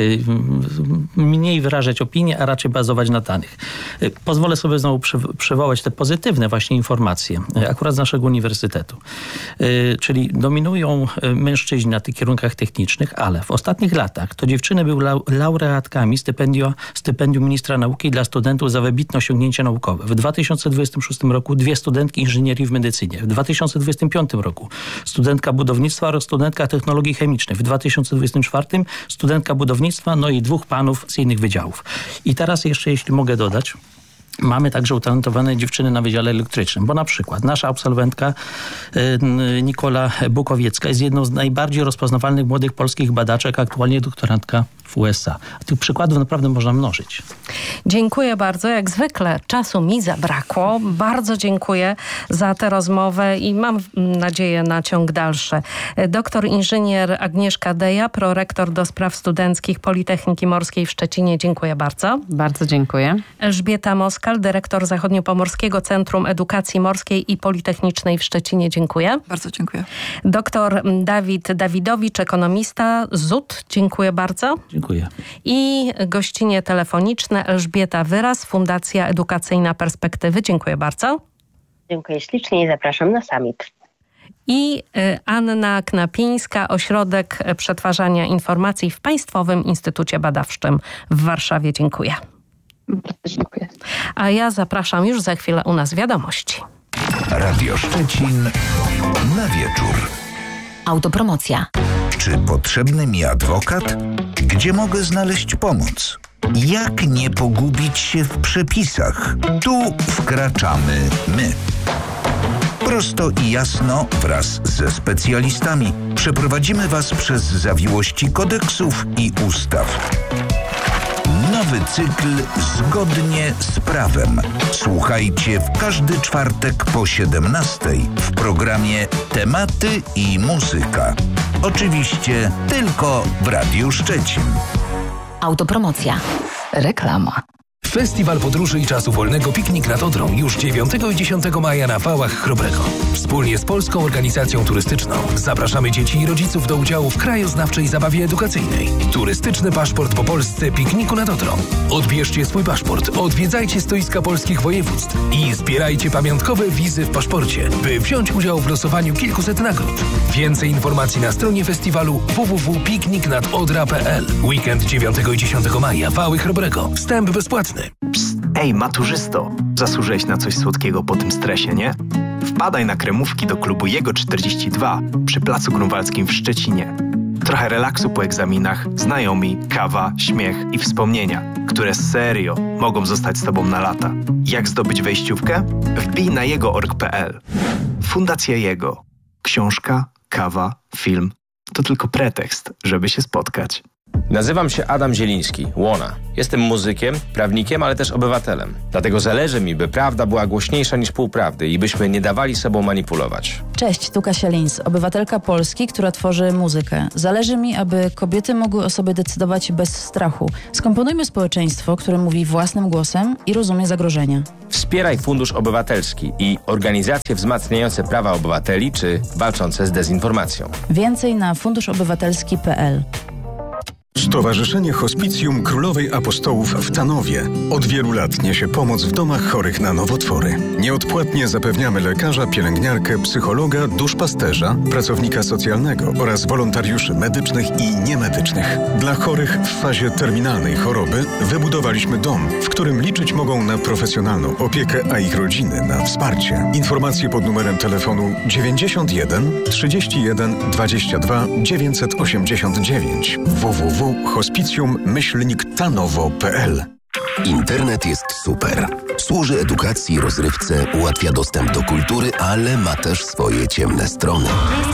Mniej wyrażać opinię, a raczej bazować na danych. Pozwolę sobie znowu przywołać te pozytywne właśnie informacje, akurat z naszego uniwersytetu. Czyli dominują mężczyźni na tych kierunkach technicznych, ale w ostatnich latach to dziewczyny były laureatkami stypendium, stypendium ministra nauki dla studentów za wybitne osiągnięcia naukowe. W dwa tysiące dwudziestym szóstym roku dwie studentki inżynierii w medycynie. W dwa tysiące dwudziestym piątym roku studentka budownictwa oraz studentka technologii chemicznej. W dwa tysiące dwudziestym czwartym studentka budownictwa, no i dwóch panów z innych wydziałów. I teraz jeszcze, jeśli mogę dodać, mamy także utalentowane dziewczyny na Wydziale Elektrycznym, bo na przykład nasza absolwentka Nikola Bukowiecka jest jedną z najbardziej rozpoznawalnych młodych polskich badaczek, aktualnie doktorantka w U S A. Tych przykładów naprawdę można mnożyć. Dziękuję bardzo. Jak zwykle czasu mi zabrakło. Bardzo dziękuję za tę rozmowę i mam nadzieję na ciąg dalszy. Doktor inżynier Agnieszka Deja, prorektor do spraw studenckich Politechniki Morskiej w Szczecinie. Dziękuję bardzo. Bardzo dziękuję. Elżbieta Moskal, dyrektor Zachodniopomorskiego Centrum Edukacji Morskiej i Politechnicznej w Szczecinie. Dziękuję. Bardzo dziękuję. Doktor Dawid Dawidowicz, ekonomista Z U T. Dziękuję bardzo. Dziękuję. I gościnie telefoniczne Elżbieta Wyraz, Fundacja Edukacyjna Perspektywy. Dziękuję bardzo. Dziękuję ślicznie i zapraszam na summit. I Anna Knapińska, Ośrodek Przetwarzania Informacji w Państwowym Instytucie Badawczym w Warszawie. Dziękuję. Bardzo dziękuję. A ja zapraszam już za chwilę u nas wiadomości. Radio Szczecin na wieczór. Autopromocja. Czy potrzebny mi adwokat? Gdzie mogę znaleźć pomoc? Jak nie pogubić się w przepisach? Tu wkraczamy my. Prosto i jasno wraz ze specjalistami przeprowadzimy Was przez zawiłości kodeksów i ustaw. Nowy cykl Zgodnie z prawem. Słuchajcie w każdy czwartek po siedemnastej w programie Tematy i muzyka. Oczywiście tylko w Radiu Szczecin. Autopromocja. Reklama. Festiwal Podróży i Czasu Wolnego Piknik nad Odrą już dziewiątego i dziesiątego maja na Wałach Chrobrego. Wspólnie z Polską Organizacją Turystyczną zapraszamy dzieci i rodziców do udziału w krajoznawczej zabawie edukacyjnej. Turystyczny paszport po Polsce Pikniku nad Odrą. Odbierzcie swój paszport, odwiedzajcie stoiska polskich województw i zbierajcie pamiątkowe wizy w paszporcie, by wziąć udział w losowaniu kilkuset nagród. Więcej informacji na stronie festiwalu w w w kropka piknik nad odra kropka p l. Weekend dziewiątego i dziesiątego maja Wały Chrobrego. Wstęp bezpłatny. Psst, ej maturzysto, zasłużyłeś na coś słodkiego po tym stresie, nie? Wpadaj na kremówki do klubu Jego czterdzieści dwa przy Placu Grunwaldzkim w Szczecinie. Trochę relaksu po egzaminach, znajomi, kawa, śmiech i wspomnienia, które serio mogą zostać z Tobą na lata. Jak zdobyć wejściówkę? Wbij na jego kropka org kropka pe el. Fundacja Jego. Książka, kawa, film to tylko pretekst, żeby się spotkać. Nazywam się Adam Zieliński, Łona. Jestem muzykiem, prawnikiem, ale też obywatelem. Dlatego zależy mi, by prawda była głośniejsza niż półprawdy i byśmy nie dawali sobą manipulować. Cześć, tu Kasia Lins, obywatelka Polski, która tworzy muzykę. Zależy mi, aby kobiety mogły o sobie decydować bez strachu. Skomponujmy społeczeństwo, które mówi własnym głosem i rozumie zagrożenia. Wspieraj Fundusz Obywatelski i organizacje wzmacniające prawa obywateli czy walczące z dezinformacją. Więcej na fundusz obywatelski kropka pe el. Stowarzyszenie Hospicjum Królowej Apostołów w Tanowie od wielu lat niesie pomoc w domach chorych na nowotwory. Nieodpłatnie zapewniamy lekarza, pielęgniarkę, psychologa, duszpasterza, pracownika socjalnego oraz wolontariuszy medycznych i niemedycznych. Dla chorych w fazie terminalnej choroby wybudowaliśmy dom, w którym liczyć mogą na profesjonalną opiekę, a ich rodziny na wsparcie. Informacje pod numerem telefonu dziewięćdziesiąt jeden trzydzieści jeden dwadzieścia dwa dziewięćset osiemdziesiąt dziewięć w w w kropka hospicjum myślnik tanowo kropka pe el. Internet jest super. Służy edukacji, rozrywce, ułatwia dostęp do kultury, ale ma też swoje ciemne strony.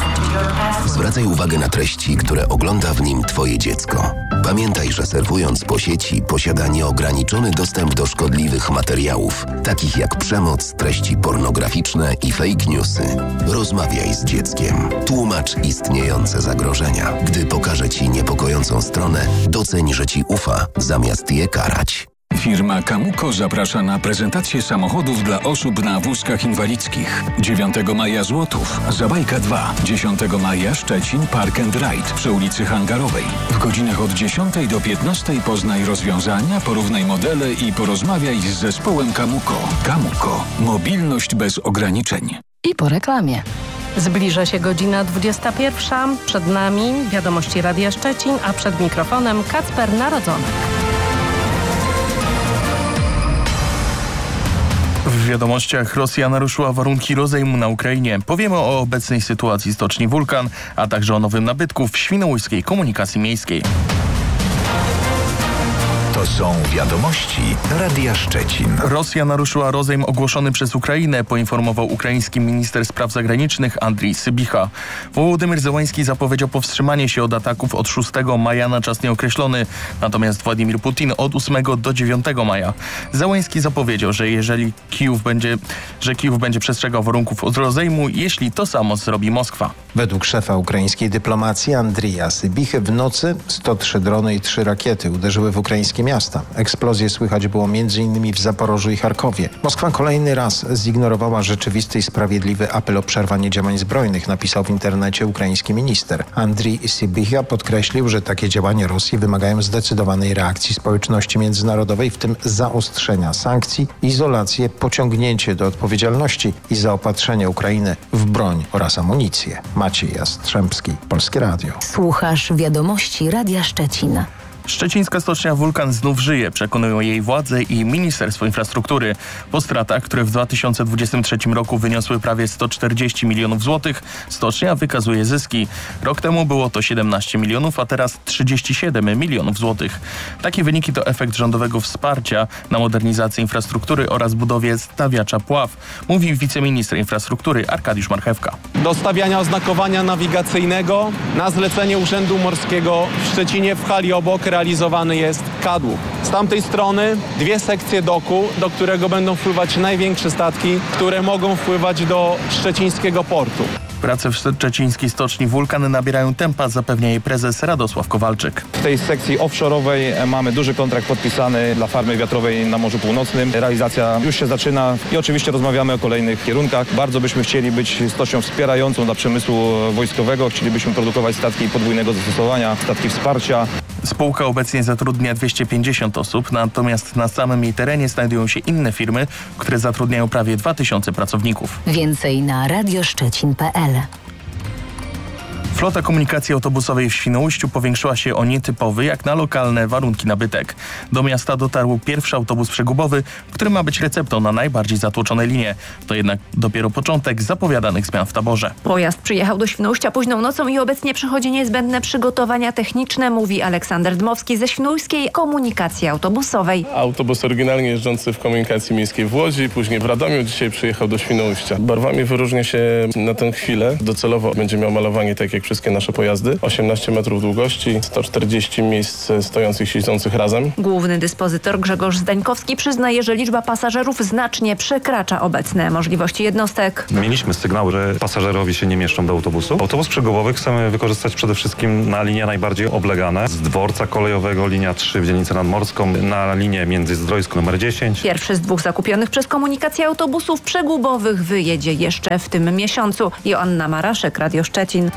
Zwracaj uwagę na treści, które ogląda w nim Twoje dziecko. Pamiętaj, że surfując po sieci posiada nieograniczony dostęp do szkodliwych materiałów, takich jak przemoc, treści pornograficzne i fake newsy. Rozmawiaj z dzieckiem. Tłumacz istniejące zagrożenia. Gdy pokaże Ci niepokojącą stronę, doceń, że Ci ufa, zamiast je karać. Firma Kamuko zaprasza na prezentację samochodów dla osób na wózkach inwalidzkich. dziewiątego maja Złotów, Zabajka dwa. dziesiątego maja Szczecin Park and Ride przy ulicy Hangarowej. W godzinach od dziesiątej do piętnastej poznaj rozwiązania, porównaj modele i porozmawiaj z zespołem Kamuko. Kamuko. Mobilność bez ograniczeń. I po reklamie. Zbliża się godzina dwudziesta pierwsza. Przed nami wiadomości Radia Szczecin, a przed mikrofonem Kacper Narodzonek. W wiadomościach Rosja naruszyła warunki rozejmu na Ukrainie. Powiemy o obecnej sytuacji stoczni Wulkan, a także o nowym nabytku w świnoujskiej komunikacji miejskiej. To są wiadomości Radia Szczecin. Rosja naruszyła rozejm ogłoszony przez Ukrainę, poinformował ukraiński minister spraw zagranicznych Andrii Sybicha. Wołodymyr Zełański zapowiedział powstrzymanie się od ataków od szóstego maja na czas nieokreślony, natomiast Władimir Putin od ósmego do dziewiątego maja. Zełański zapowiedział, że jeżeli Kijów będzie, że Kijów będzie przestrzegał warunków od rozejmu, jeśli to samo zrobi Moskwa. Według szefa ukraińskiej dyplomacji Andrija Sybichy w nocy sto trzy drony i trzy rakiety uderzyły w ukraińskie miasta. Eksplozje słychać było między innymi w Zaporożu i Charkowie. Moskwa kolejny raz zignorowała rzeczywisty i sprawiedliwy apel o przerwanie działań zbrojnych, napisał w internecie ukraiński minister. Andrii Sybicha podkreślił, że takie działania Rosji wymagają zdecydowanej reakcji społeczności międzynarodowej, w tym zaostrzenia sankcji, izolację, pociągnięcie do odpowiedzialności i zaopatrzenie Ukrainy w broń oraz amunicję. Maciej Jastrzębski, Polskie Radio. Słuchasz wiadomości Radia Szczecin. Szczecińska stocznia Wulkan znów żyje, przekonują jej władze i Ministerstwo Infrastruktury. Po stratach, które w dwa tysiące dwudziestym trzecim roku wyniosły prawie sto czterdzieści milionów złotych, stocznia wykazuje zyski. Rok temu było to siedemnaście milionów, a teraz trzydzieści siedem milionów złotych. Takie wyniki to efekt rządowego wsparcia na modernizację infrastruktury oraz budowie stawiacza Pław, mówi wiceminister infrastruktury Arkadiusz Marchewka. Do stawiania oznakowania nawigacyjnego na zlecenie Urzędu Morskiego w Szczecinie w hali obok realizowany jest kadłub. Z tamtej strony dwie sekcje doku, do którego będą wpływać największe statki, które mogą wpływać do szczecińskiego portu. Prace w szczecińskiej stoczni Wulkan nabierają tempa, zapewnia jej prezes Radosław Kowalczyk. W tej sekcji offshore'owej mamy duży kontrakt podpisany dla farmy wiatrowej na Morzu Północnym. Realizacja już się zaczyna i oczywiście rozmawiamy o kolejnych kierunkach. Bardzo byśmy chcieli być stocznią wspierającą dla przemysłu wojskowego. Chcielibyśmy produkować statki podwójnego zastosowania, statki wsparcia. Spółka obecnie zatrudnia dwieście pięćdziesiąt osób, natomiast na samym jej terenie znajdują się inne firmy, które zatrudniają prawie dwa tysiące pracowników. Więcej na radioszczecin kropka pe el. Flota komunikacji autobusowej w Świnoujściu powiększyła się o nietypowy, jak na lokalne warunki nabytek. Do miasta dotarł pierwszy autobus przegubowy, który ma być receptą na najbardziej zatłoczone linie. To jednak dopiero początek zapowiadanych zmian w taborze. Pojazd przyjechał do Świnoujścia późną nocą i obecnie przechodzi niezbędne przygotowania techniczne, mówi Aleksander Dmowski ze Świnoujskiej Komunikacji Autobusowej. Autobus oryginalnie jeżdżący w komunikacji miejskiej w Łodzi, później w Radomiu, dzisiaj przyjechał do Świnoujścia. Barwami wyróżnia się na tę chwilę. Docelowo będzie miał malowanie tak jak wszystkie nasze pojazdy. osiemnaście metrów długości, sto czterdzieści miejsc stojących, siedzących razem. Główny dyspozytor Grzegorz Zdańkowski przyznaje, że liczba pasażerów znacznie przekracza obecne możliwości jednostek. Mieliśmy sygnał, że pasażerowie się nie mieszczą do autobusu. Autobus przegubowy chcemy wykorzystać przede wszystkim na linie najbardziej oblegane. Z dworca kolejowego linia trzy w dzielnicę nadmorską, na linię Międzyzdrojską numer dziesięć. Pierwszy z dwóch zakupionych przez komunikację autobusów przegubowych wyjedzie jeszcze w tym miesiącu. Joanna Maraszek, Radio Szczecin.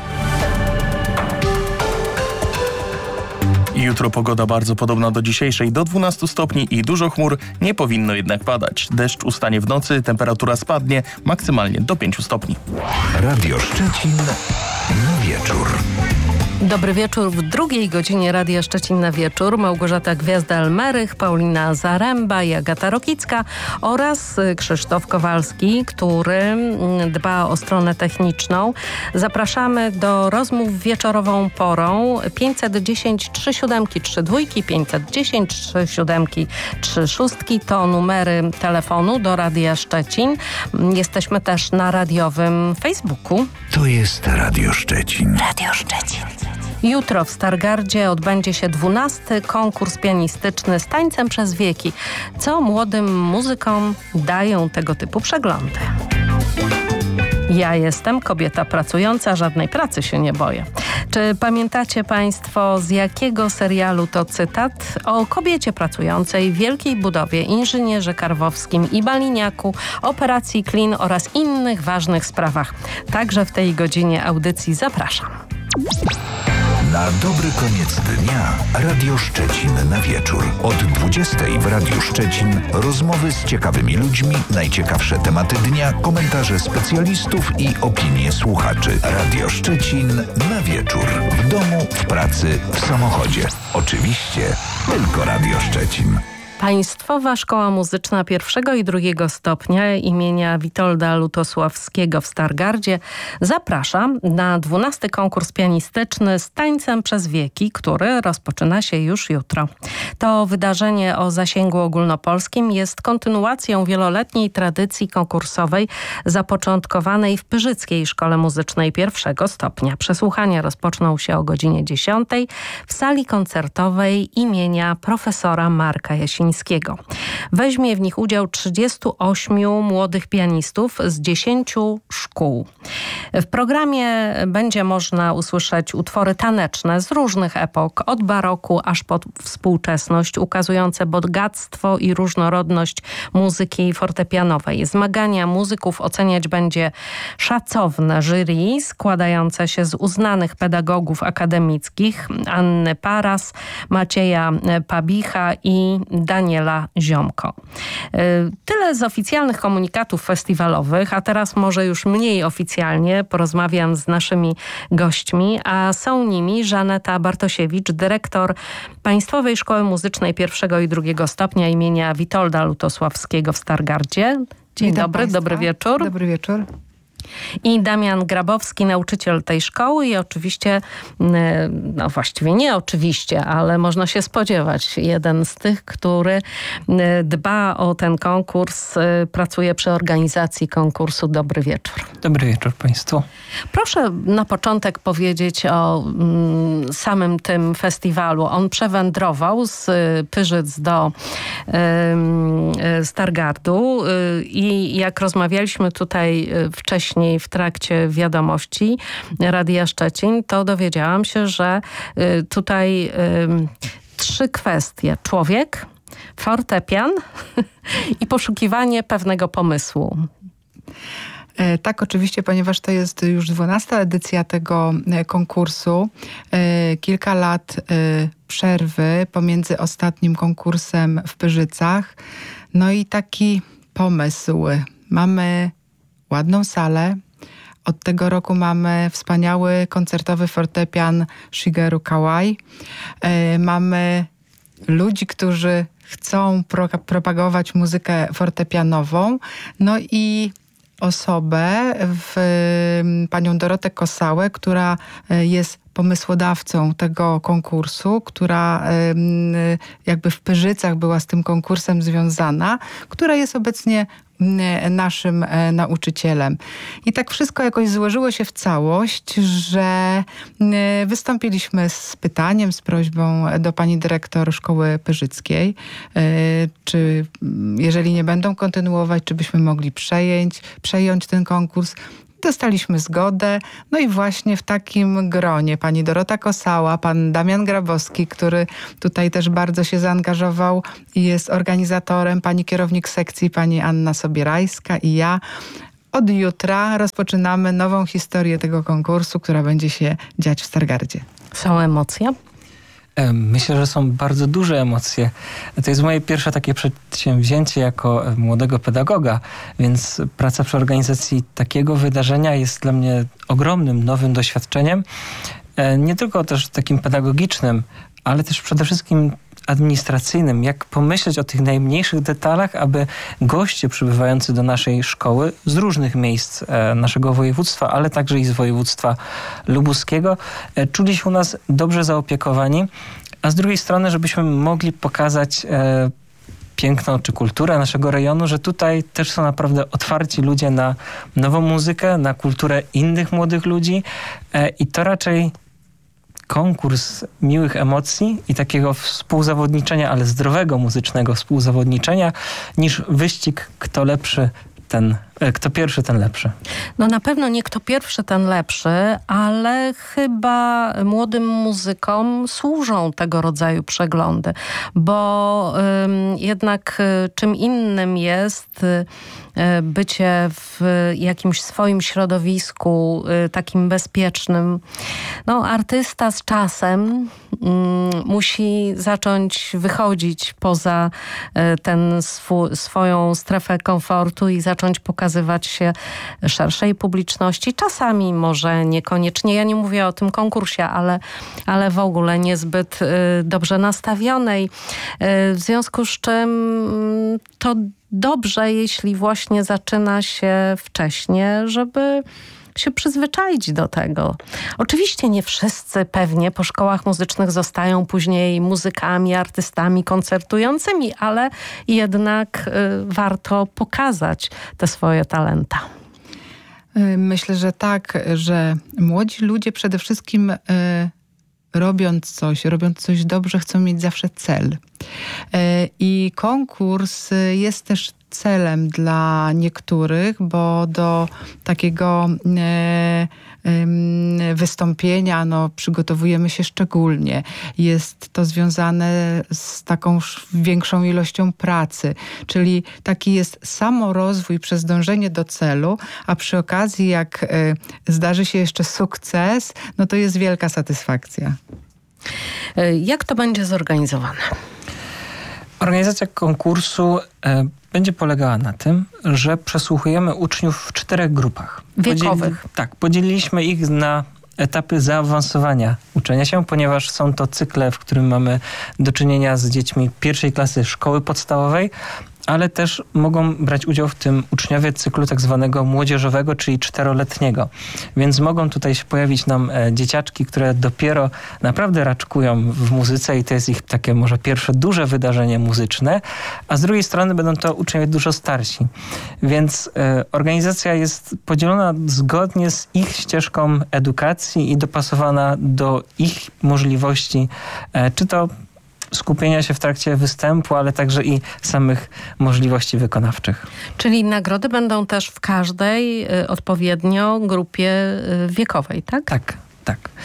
Jutro pogoda bardzo podobna do dzisiejszej, do dwunastu stopni i dużo chmur, nie powinno jednak padać. Deszcz ustanie w nocy, temperatura spadnie maksymalnie do pięciu stopni. Radio Szczecin na wieczór. Dobry wieczór w drugiej godzinie Radia Szczecin na wieczór. Małgorzata Gwiazda-Elmerych, Paulina Zaręba i Agata Rokicka oraz Krzysztof Kowalski, który dba o stronę techniczną. Zapraszamy do rozmów wieczorową porą. pięćset dziesięć trzy siódemki trzy dwójki, pięćset dziesięć trzy siódemki trzy szóstki to numery telefonu do Radia Szczecin. Jesteśmy też na radiowym Facebooku. To jest Radio Szczecin. Radio Szczecin. Jutro w Stargardzie odbędzie się dwunasty konkurs pianistyczny z tańcem przez wieki. Co młodym muzykom dają tego typu przeglądy? Ja jestem kobieta pracująca, żadnej pracy się nie boję. Czy pamiętacie Państwo, z jakiego serialu to cytat? O kobiecie pracującej w wielkiej budowie, inżynierze Karwowskim i Baliniaku, operacji Klin oraz innych ważnych sprawach. Także w tej godzinie audycji zapraszam. Na dobry koniec dnia Radio Szczecin na wieczór. Od dwudziestej w Radiu Szczecin rozmowy z ciekawymi ludźmi, najciekawsze tematy dnia, komentarze specjalistów i opinie słuchaczy. Radio Szczecin na wieczór. W domu, w pracy, w samochodzie. Oczywiście tylko Radio Szczecin. Państwowa Szkoła Muzyczna pierwszego i drugiego stopnia imienia Witolda Lutosławskiego w Stargardzie zaprasza na dwunasty konkurs pianistyczny z tańcem przez wieki, który rozpoczyna się już jutro. To wydarzenie o zasięgu ogólnopolskim jest kontynuacją wieloletniej tradycji konkursowej zapoczątkowanej w Pyrzyckiej Szkole Muzycznej pierwszego stopnia. Przesłuchania rozpoczną się o godzinie dziesiątej w sali koncertowej imienia profesora Marka Jasińskiego. Weźmie w nich udział trzydziestu ośmiu młodych pianistów z dziesięciu szkół. W programie będzie można usłyszeć utwory taneczne z różnych epok, od baroku aż po współczesność, ukazujące bogactwo i różnorodność muzyki fortepianowej. Zmagania muzyków oceniać będzie szacowne jury składające się z uznanych pedagogów akademickich Anny Paras, Macieja Pabicha i Daniela Ziomko. Tyle z oficjalnych komunikatów festiwalowych, a teraz może już mniej oficjalnie porozmawiam z naszymi gośćmi, a są nimi Żaneta Bartosiewicz, dyrektor Państwowej Szkoły Muzycznej pierwszego i drugiego stopnia imienia Witolda Lutosławskiego w Stargardzie. Dzień Witam dobry, Państwa. dobry wieczór. Dobry wieczór. I Damian Grabowski, nauczyciel tej szkoły i oczywiście, no właściwie nie oczywiście, ale można się spodziewać, jeden z tych, który dba o ten konkurs, pracuje przy organizacji konkursu. Dobry wieczór. Dobry wieczór Państwu. Proszę na początek powiedzieć o mm, samym tym festiwalu. On przewędrował z Pyrzyc do y, Stargardu y, i jak rozmawialiśmy tutaj wcześniej w trakcie wiadomości Radia Szczecin, to dowiedziałam się, że y, tutaj y, trzy kwestie. Człowiek, fortepian i poszukiwanie pewnego pomysłu. Tak, oczywiście, ponieważ to jest już dwunasta edycja tego konkursu. Kilka lat przerwy pomiędzy ostatnim konkursem w Pyrzycach. No i taki pomysł. Mamy ładną salę, Od tego roku mamy wspaniały koncertowy fortepian Shigeru Kawai. Mamy ludzi, którzy chcą pro, propagować muzykę fortepianową. No i osobę, w, panią Dorotę Kosałę, która jest pomysłodawcą tego konkursu, która jakby w Pyrzycach była z tym konkursem związana, która jest obecnie naszym nauczycielem. I tak wszystko jakoś złożyło się w całość, że wystąpiliśmy z pytaniem, z prośbą do pani dyrektor Szkoły Pyrzyckiej, czy jeżeli nie będą kontynuować, czy byśmy mogli przejąć, przejąć ten konkurs. Dostaliśmy zgodę, no i właśnie w takim gronie pani Dorota Kosała, pan Damian Grabowski, który tutaj też bardzo się zaangażował i jest organizatorem, pani kierownik sekcji, pani Anna Sobierajska i ja. Od jutra rozpoczynamy nową historię tego konkursu, która będzie się dziać w Stargardzie. Są emocje? Myślę, że są bardzo duże emocje. To jest moje pierwsze takie przedsięwzięcie jako młodego pedagoga, więc praca przy organizacji takiego wydarzenia jest dla mnie ogromnym, nowym doświadczeniem. Nie tylko też takim pedagogicznym, ale też przede wszystkim administracyjnym. Jak pomyśleć o tych najmniejszych detalach, aby goście przybywający do naszej szkoły z różnych miejsc naszego województwa, ale także i z województwa lubuskiego, czuli się u nas dobrze zaopiekowani, a z drugiej strony, żebyśmy mogli pokazać piękną czy kulturę naszego rejonu, że tutaj też są naprawdę otwarci ludzie na nową muzykę, na kulturę innych młodych ludzi i to raczej konkurs miłych emocji i takiego współzawodniczenia, ale zdrowego muzycznego współzawodniczenia, niż wyścig, kto lepszy, ten, kto pierwszy, ten lepszy. No na pewno nie kto pierwszy, ten lepszy, ale chyba młodym muzykom służą tego rodzaju przeglądy, bo ym, jednak y, czym innym jest y, bycie w jakimś swoim środowisku y, takim bezpiecznym. No artysta z czasem y, musi zacząć wychodzić poza y, ten swu, swoją strefę komfortu i zacząć pokazywać się szerszej publiczności. Czasami może niekoniecznie, ja nie mówię o tym konkursie, ale, ale w ogóle niezbyt y, dobrze nastawionej. Y, w związku z czym y, to dobrze, jeśli właśnie zaczyna się wcześnie, żeby się przyzwyczaić do tego. Oczywiście nie wszyscy pewnie po szkołach muzycznych zostają później muzykami, artystami koncertującymi, ale jednak y, warto pokazać te swoje talenta. Myślę, że tak, że młodzi ludzie przede wszystkim y, robiąc coś, robiąc coś dobrze, chcą mieć zawsze cel. Y, I konkurs jest też celem dla niektórych, bo do takiego e, e, wystąpienia no, przygotowujemy się szczególnie. Jest to związane z taką większą ilością pracy, czyli taki jest samorozwój przez dążenie do celu, a przy okazji jak e, zdarzy się jeszcze sukces, no to jest wielka satysfakcja. Jak to będzie zorganizowane? Organizacja konkursu e, będzie polegała na tym, że przesłuchujemy uczniów w czterech grupach. Wiekowych. Podzieli, tak, podzieliliśmy ich na etapy zaawansowania uczenia się, ponieważ są to cykle, w którym mamy do czynienia z dziećmi pierwszej klasy szkoły podstawowej, ale też mogą brać udział w tym uczniowie cyklu tak zwanego młodzieżowego, czyli czteroletniego. Więc mogą tutaj się pojawić nam e, dzieciaczki, które dopiero naprawdę raczkują w muzyce i to jest ich takie może pierwsze duże wydarzenie muzyczne, a z drugiej strony będą to uczniowie dużo starsi. Więc e, organizacja jest podzielona zgodnie z ich ścieżką edukacji i dopasowana do ich możliwości, e, czy to skupienia się w trakcie występu, ale także i samych możliwości wykonawczych. Czyli nagrody będą też w każdej y, odpowiednio grupie y, wiekowej, tak? Tak, tak.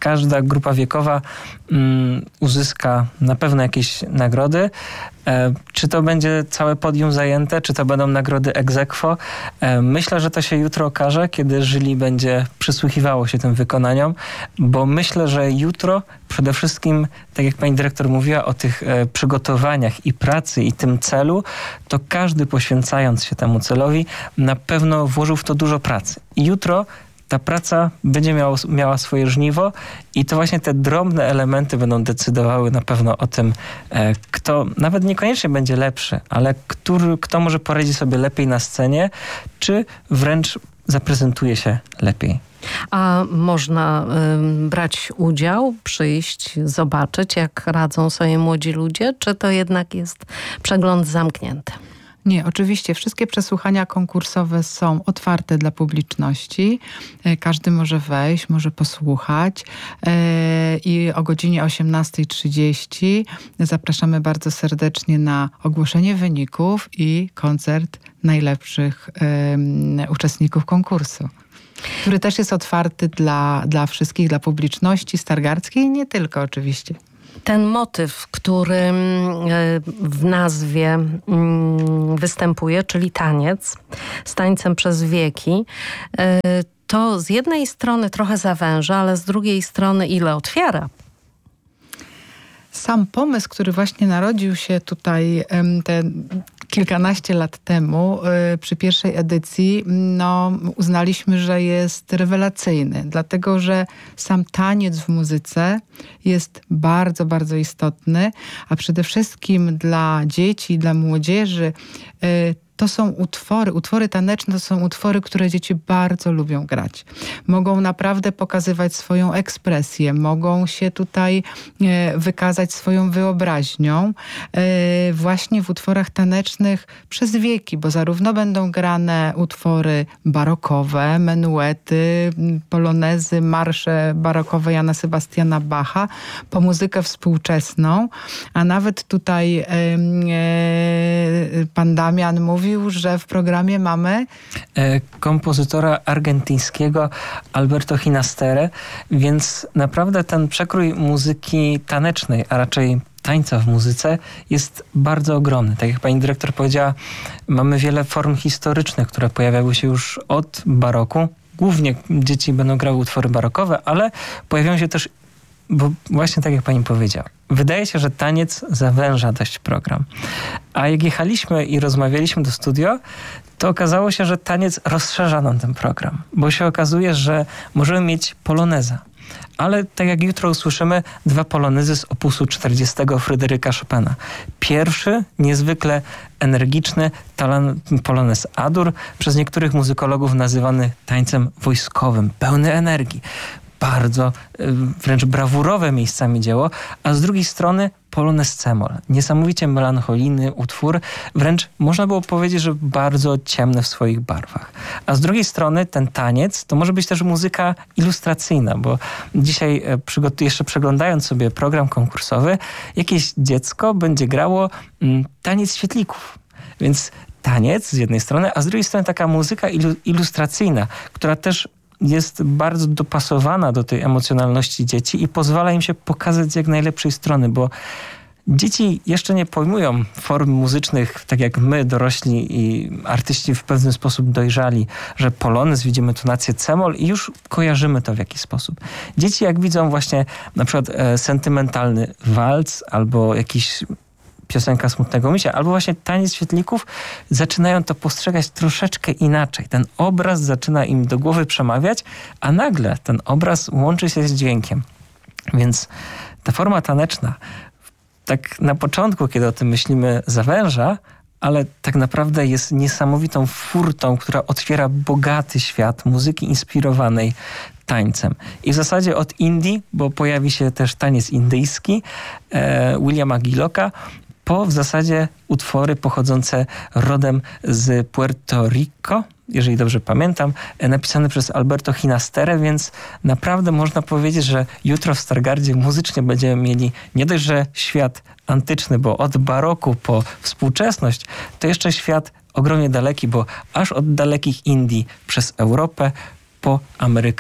każda grupa wiekowa um, uzyska na pewno jakieś nagrody. E, czy to będzie całe podium zajęte, czy to będą nagrody ex aequo? E, myślę, że to się jutro okaże, kiedy jury będzie przysłuchiwało się tym wykonaniom, bo myślę, że jutro przede wszystkim, tak jak pani dyrektor mówiła o tych e, przygotowaniach i pracy i tym celu, to każdy poświęcając się temu celowi na pewno włożył w to dużo pracy. I jutro ta praca będzie miała, miała swoje żniwo i to właśnie te drobne elementy będą decydowały na pewno o tym, e, kto nawet niekoniecznie będzie lepszy, ale który, kto może poradzi sobie lepiej na scenie, czy wręcz zaprezentuje się lepiej. A można y, brać udział, przyjść, zobaczyć, jak radzą sobie młodzi ludzie, czy to jednak jest przegląd zamknięty? Nie, oczywiście wszystkie przesłuchania konkursowe są otwarte dla publiczności. Każdy może wejść, może posłuchać i o godzinie osiemnasta trzydzieści zapraszamy bardzo serdecznie na ogłoszenie wyników i koncert najlepszych um, uczestników konkursu, który też jest otwarty dla, dla wszystkich, dla publiczności stargardzkiej i nie tylko oczywiście. Ten motyw, który w nazwie występuje, czyli taniec, z tańcem przez wieki, to z jednej strony trochę zawęża, ale z drugiej strony ile otwiera. Sam pomysł, który właśnie narodził się tutaj te kilkanaście lat temu przy pierwszej edycji, no, uznaliśmy, że jest rewelacyjny, dlatego że sam taniec w muzyce jest bardzo, bardzo istotny, a przede wszystkim dla dzieci, dla młodzieży to są utwory, utwory taneczne to są utwory, które dzieci bardzo lubią grać. Mogą naprawdę pokazywać swoją ekspresję, mogą się tutaj e, wykazać swoją wyobraźnią e, właśnie w utworach tanecznych przez wieki, bo zarówno będą grane utwory barokowe, menuety, polonezy, marsze barokowe Jana Sebastiana Bacha, po muzykę współczesną, a nawet tutaj e, e, pan Damian mówi, mówił, że w programie mamy e, kompozytora argentyńskiego Alberto Ginastera, więc naprawdę ten przekrój muzyki tanecznej, a raczej tańca w muzyce jest bardzo ogromny. Tak jak pani dyrektor powiedziała, mamy wiele form historycznych, które pojawiały się już od baroku. Głównie dzieci będą grały utwory barokowe, ale pojawiają się też, bo właśnie tak jak pani powiedziała, wydaje się, że taniec zawęża dość program. A jak jechaliśmy i rozmawialiśmy do studio, to okazało się, że taniec rozszerza nam ten program. Bo się okazuje, że możemy mieć poloneza. Ale tak jak jutro usłyszymy, dwa polonezy z opusu czterdziestego Fryderyka Chopina. Pierwszy, niezwykle energiczny talan, polonez Adur, przez niektórych muzykologów nazywany tańcem wojskowym, pełny energii. Bardzo wręcz brawurowe miejscami dzieło, a z drugiej strony polonez c-moll. Niesamowicie melancholijny utwór, wręcz można było powiedzieć, że bardzo ciemny w swoich barwach. A z drugiej strony ten taniec to może być też muzyka ilustracyjna, bo dzisiaj jeszcze przeglądając sobie program konkursowy, jakieś dziecko będzie grało mm, taniec świetlików. Więc taniec z jednej strony, a z drugiej strony taka muzyka ilu- ilustracyjna, która też jest bardzo dopasowana do tej emocjonalności dzieci i pozwala im się pokazać z jak najlepszej strony, bo dzieci jeszcze nie pojmują form muzycznych, tak jak my, dorośli i artyści w pewien sposób dojrzali, że polonez, widzimy tonację c-moll i już kojarzymy to w jakiś sposób. Dzieci jak widzą właśnie na przykład e, sentymentalny walc albo jakiś piosenka Smutnego Misia, albo właśnie Taniec Świetlików, zaczynają to postrzegać troszeczkę inaczej. Ten obraz zaczyna im do głowy przemawiać, a nagle ten obraz łączy się z dźwiękiem. Więc ta forma taneczna, tak na początku, kiedy o tym myślimy, zawęża, ale tak naprawdę jest niesamowitą furtą, która otwiera bogaty świat muzyki inspirowanej tańcem. I w zasadzie od Indii, bo pojawi się też taniec indyjski e, Williama Gillocka, po w zasadzie utwory pochodzące rodem z Puerto Rico, jeżeli dobrze pamiętam, napisane przez Alberto Ginastera, więc naprawdę można powiedzieć, że jutro w Stargardzie muzycznie będziemy mieli nie dość, że świat antyczny, bo od baroku po współczesność, to jeszcze świat ogromnie daleki, bo aż od dalekich Indii przez Europę po Amerykę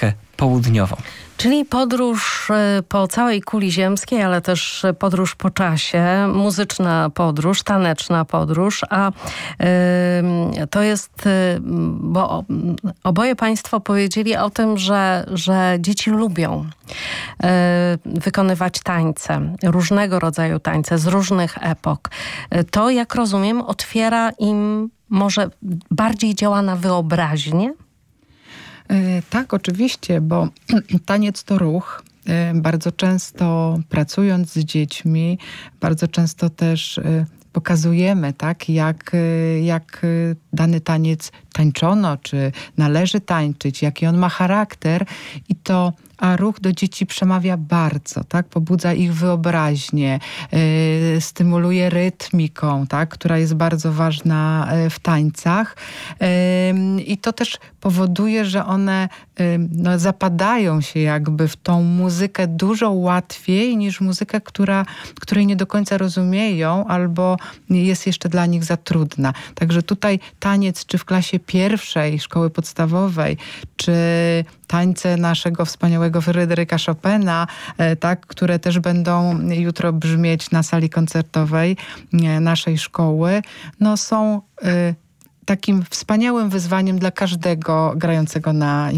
południową. Czyli podróż po całej kuli ziemskiej, ale też podróż po czasie, muzyczna podróż, taneczna podróż, a y, to jest, y, bo oboje państwo powiedzieli o tym, że, że dzieci lubią y, wykonywać tańce, różnego rodzaju tańce z różnych epok. To, jak rozumiem, otwiera im, może bardziej działa na wyobraźnię? Tak, oczywiście, bo taniec to ruch. Bardzo często pracując z dziećmi, bardzo często też pokazujemy, tak, jak, jak dany taniec tańczono, czy należy tańczyć, jaki on ma charakter i to a ruch do dzieci przemawia bardzo, tak? Pobudza ich wyobraźnię, yy, stymuluje rytmiką, tak? Która jest bardzo ważna w tańcach. Yy, I to też powoduje, że one yy, no, zapadają się jakby w tą muzykę dużo łatwiej niż muzykę, która, której nie do końca rozumieją albo jest jeszcze dla nich za trudna. Także tutaj taniec, czy w klasie pierwszej szkoły podstawowej, czy tańce naszego wspaniałego Fryderyka Chopina, tak, które też będą jutro brzmieć na sali koncertowej naszej szkoły, no są y, takim wspaniałym wyzwaniem dla każdego grającego na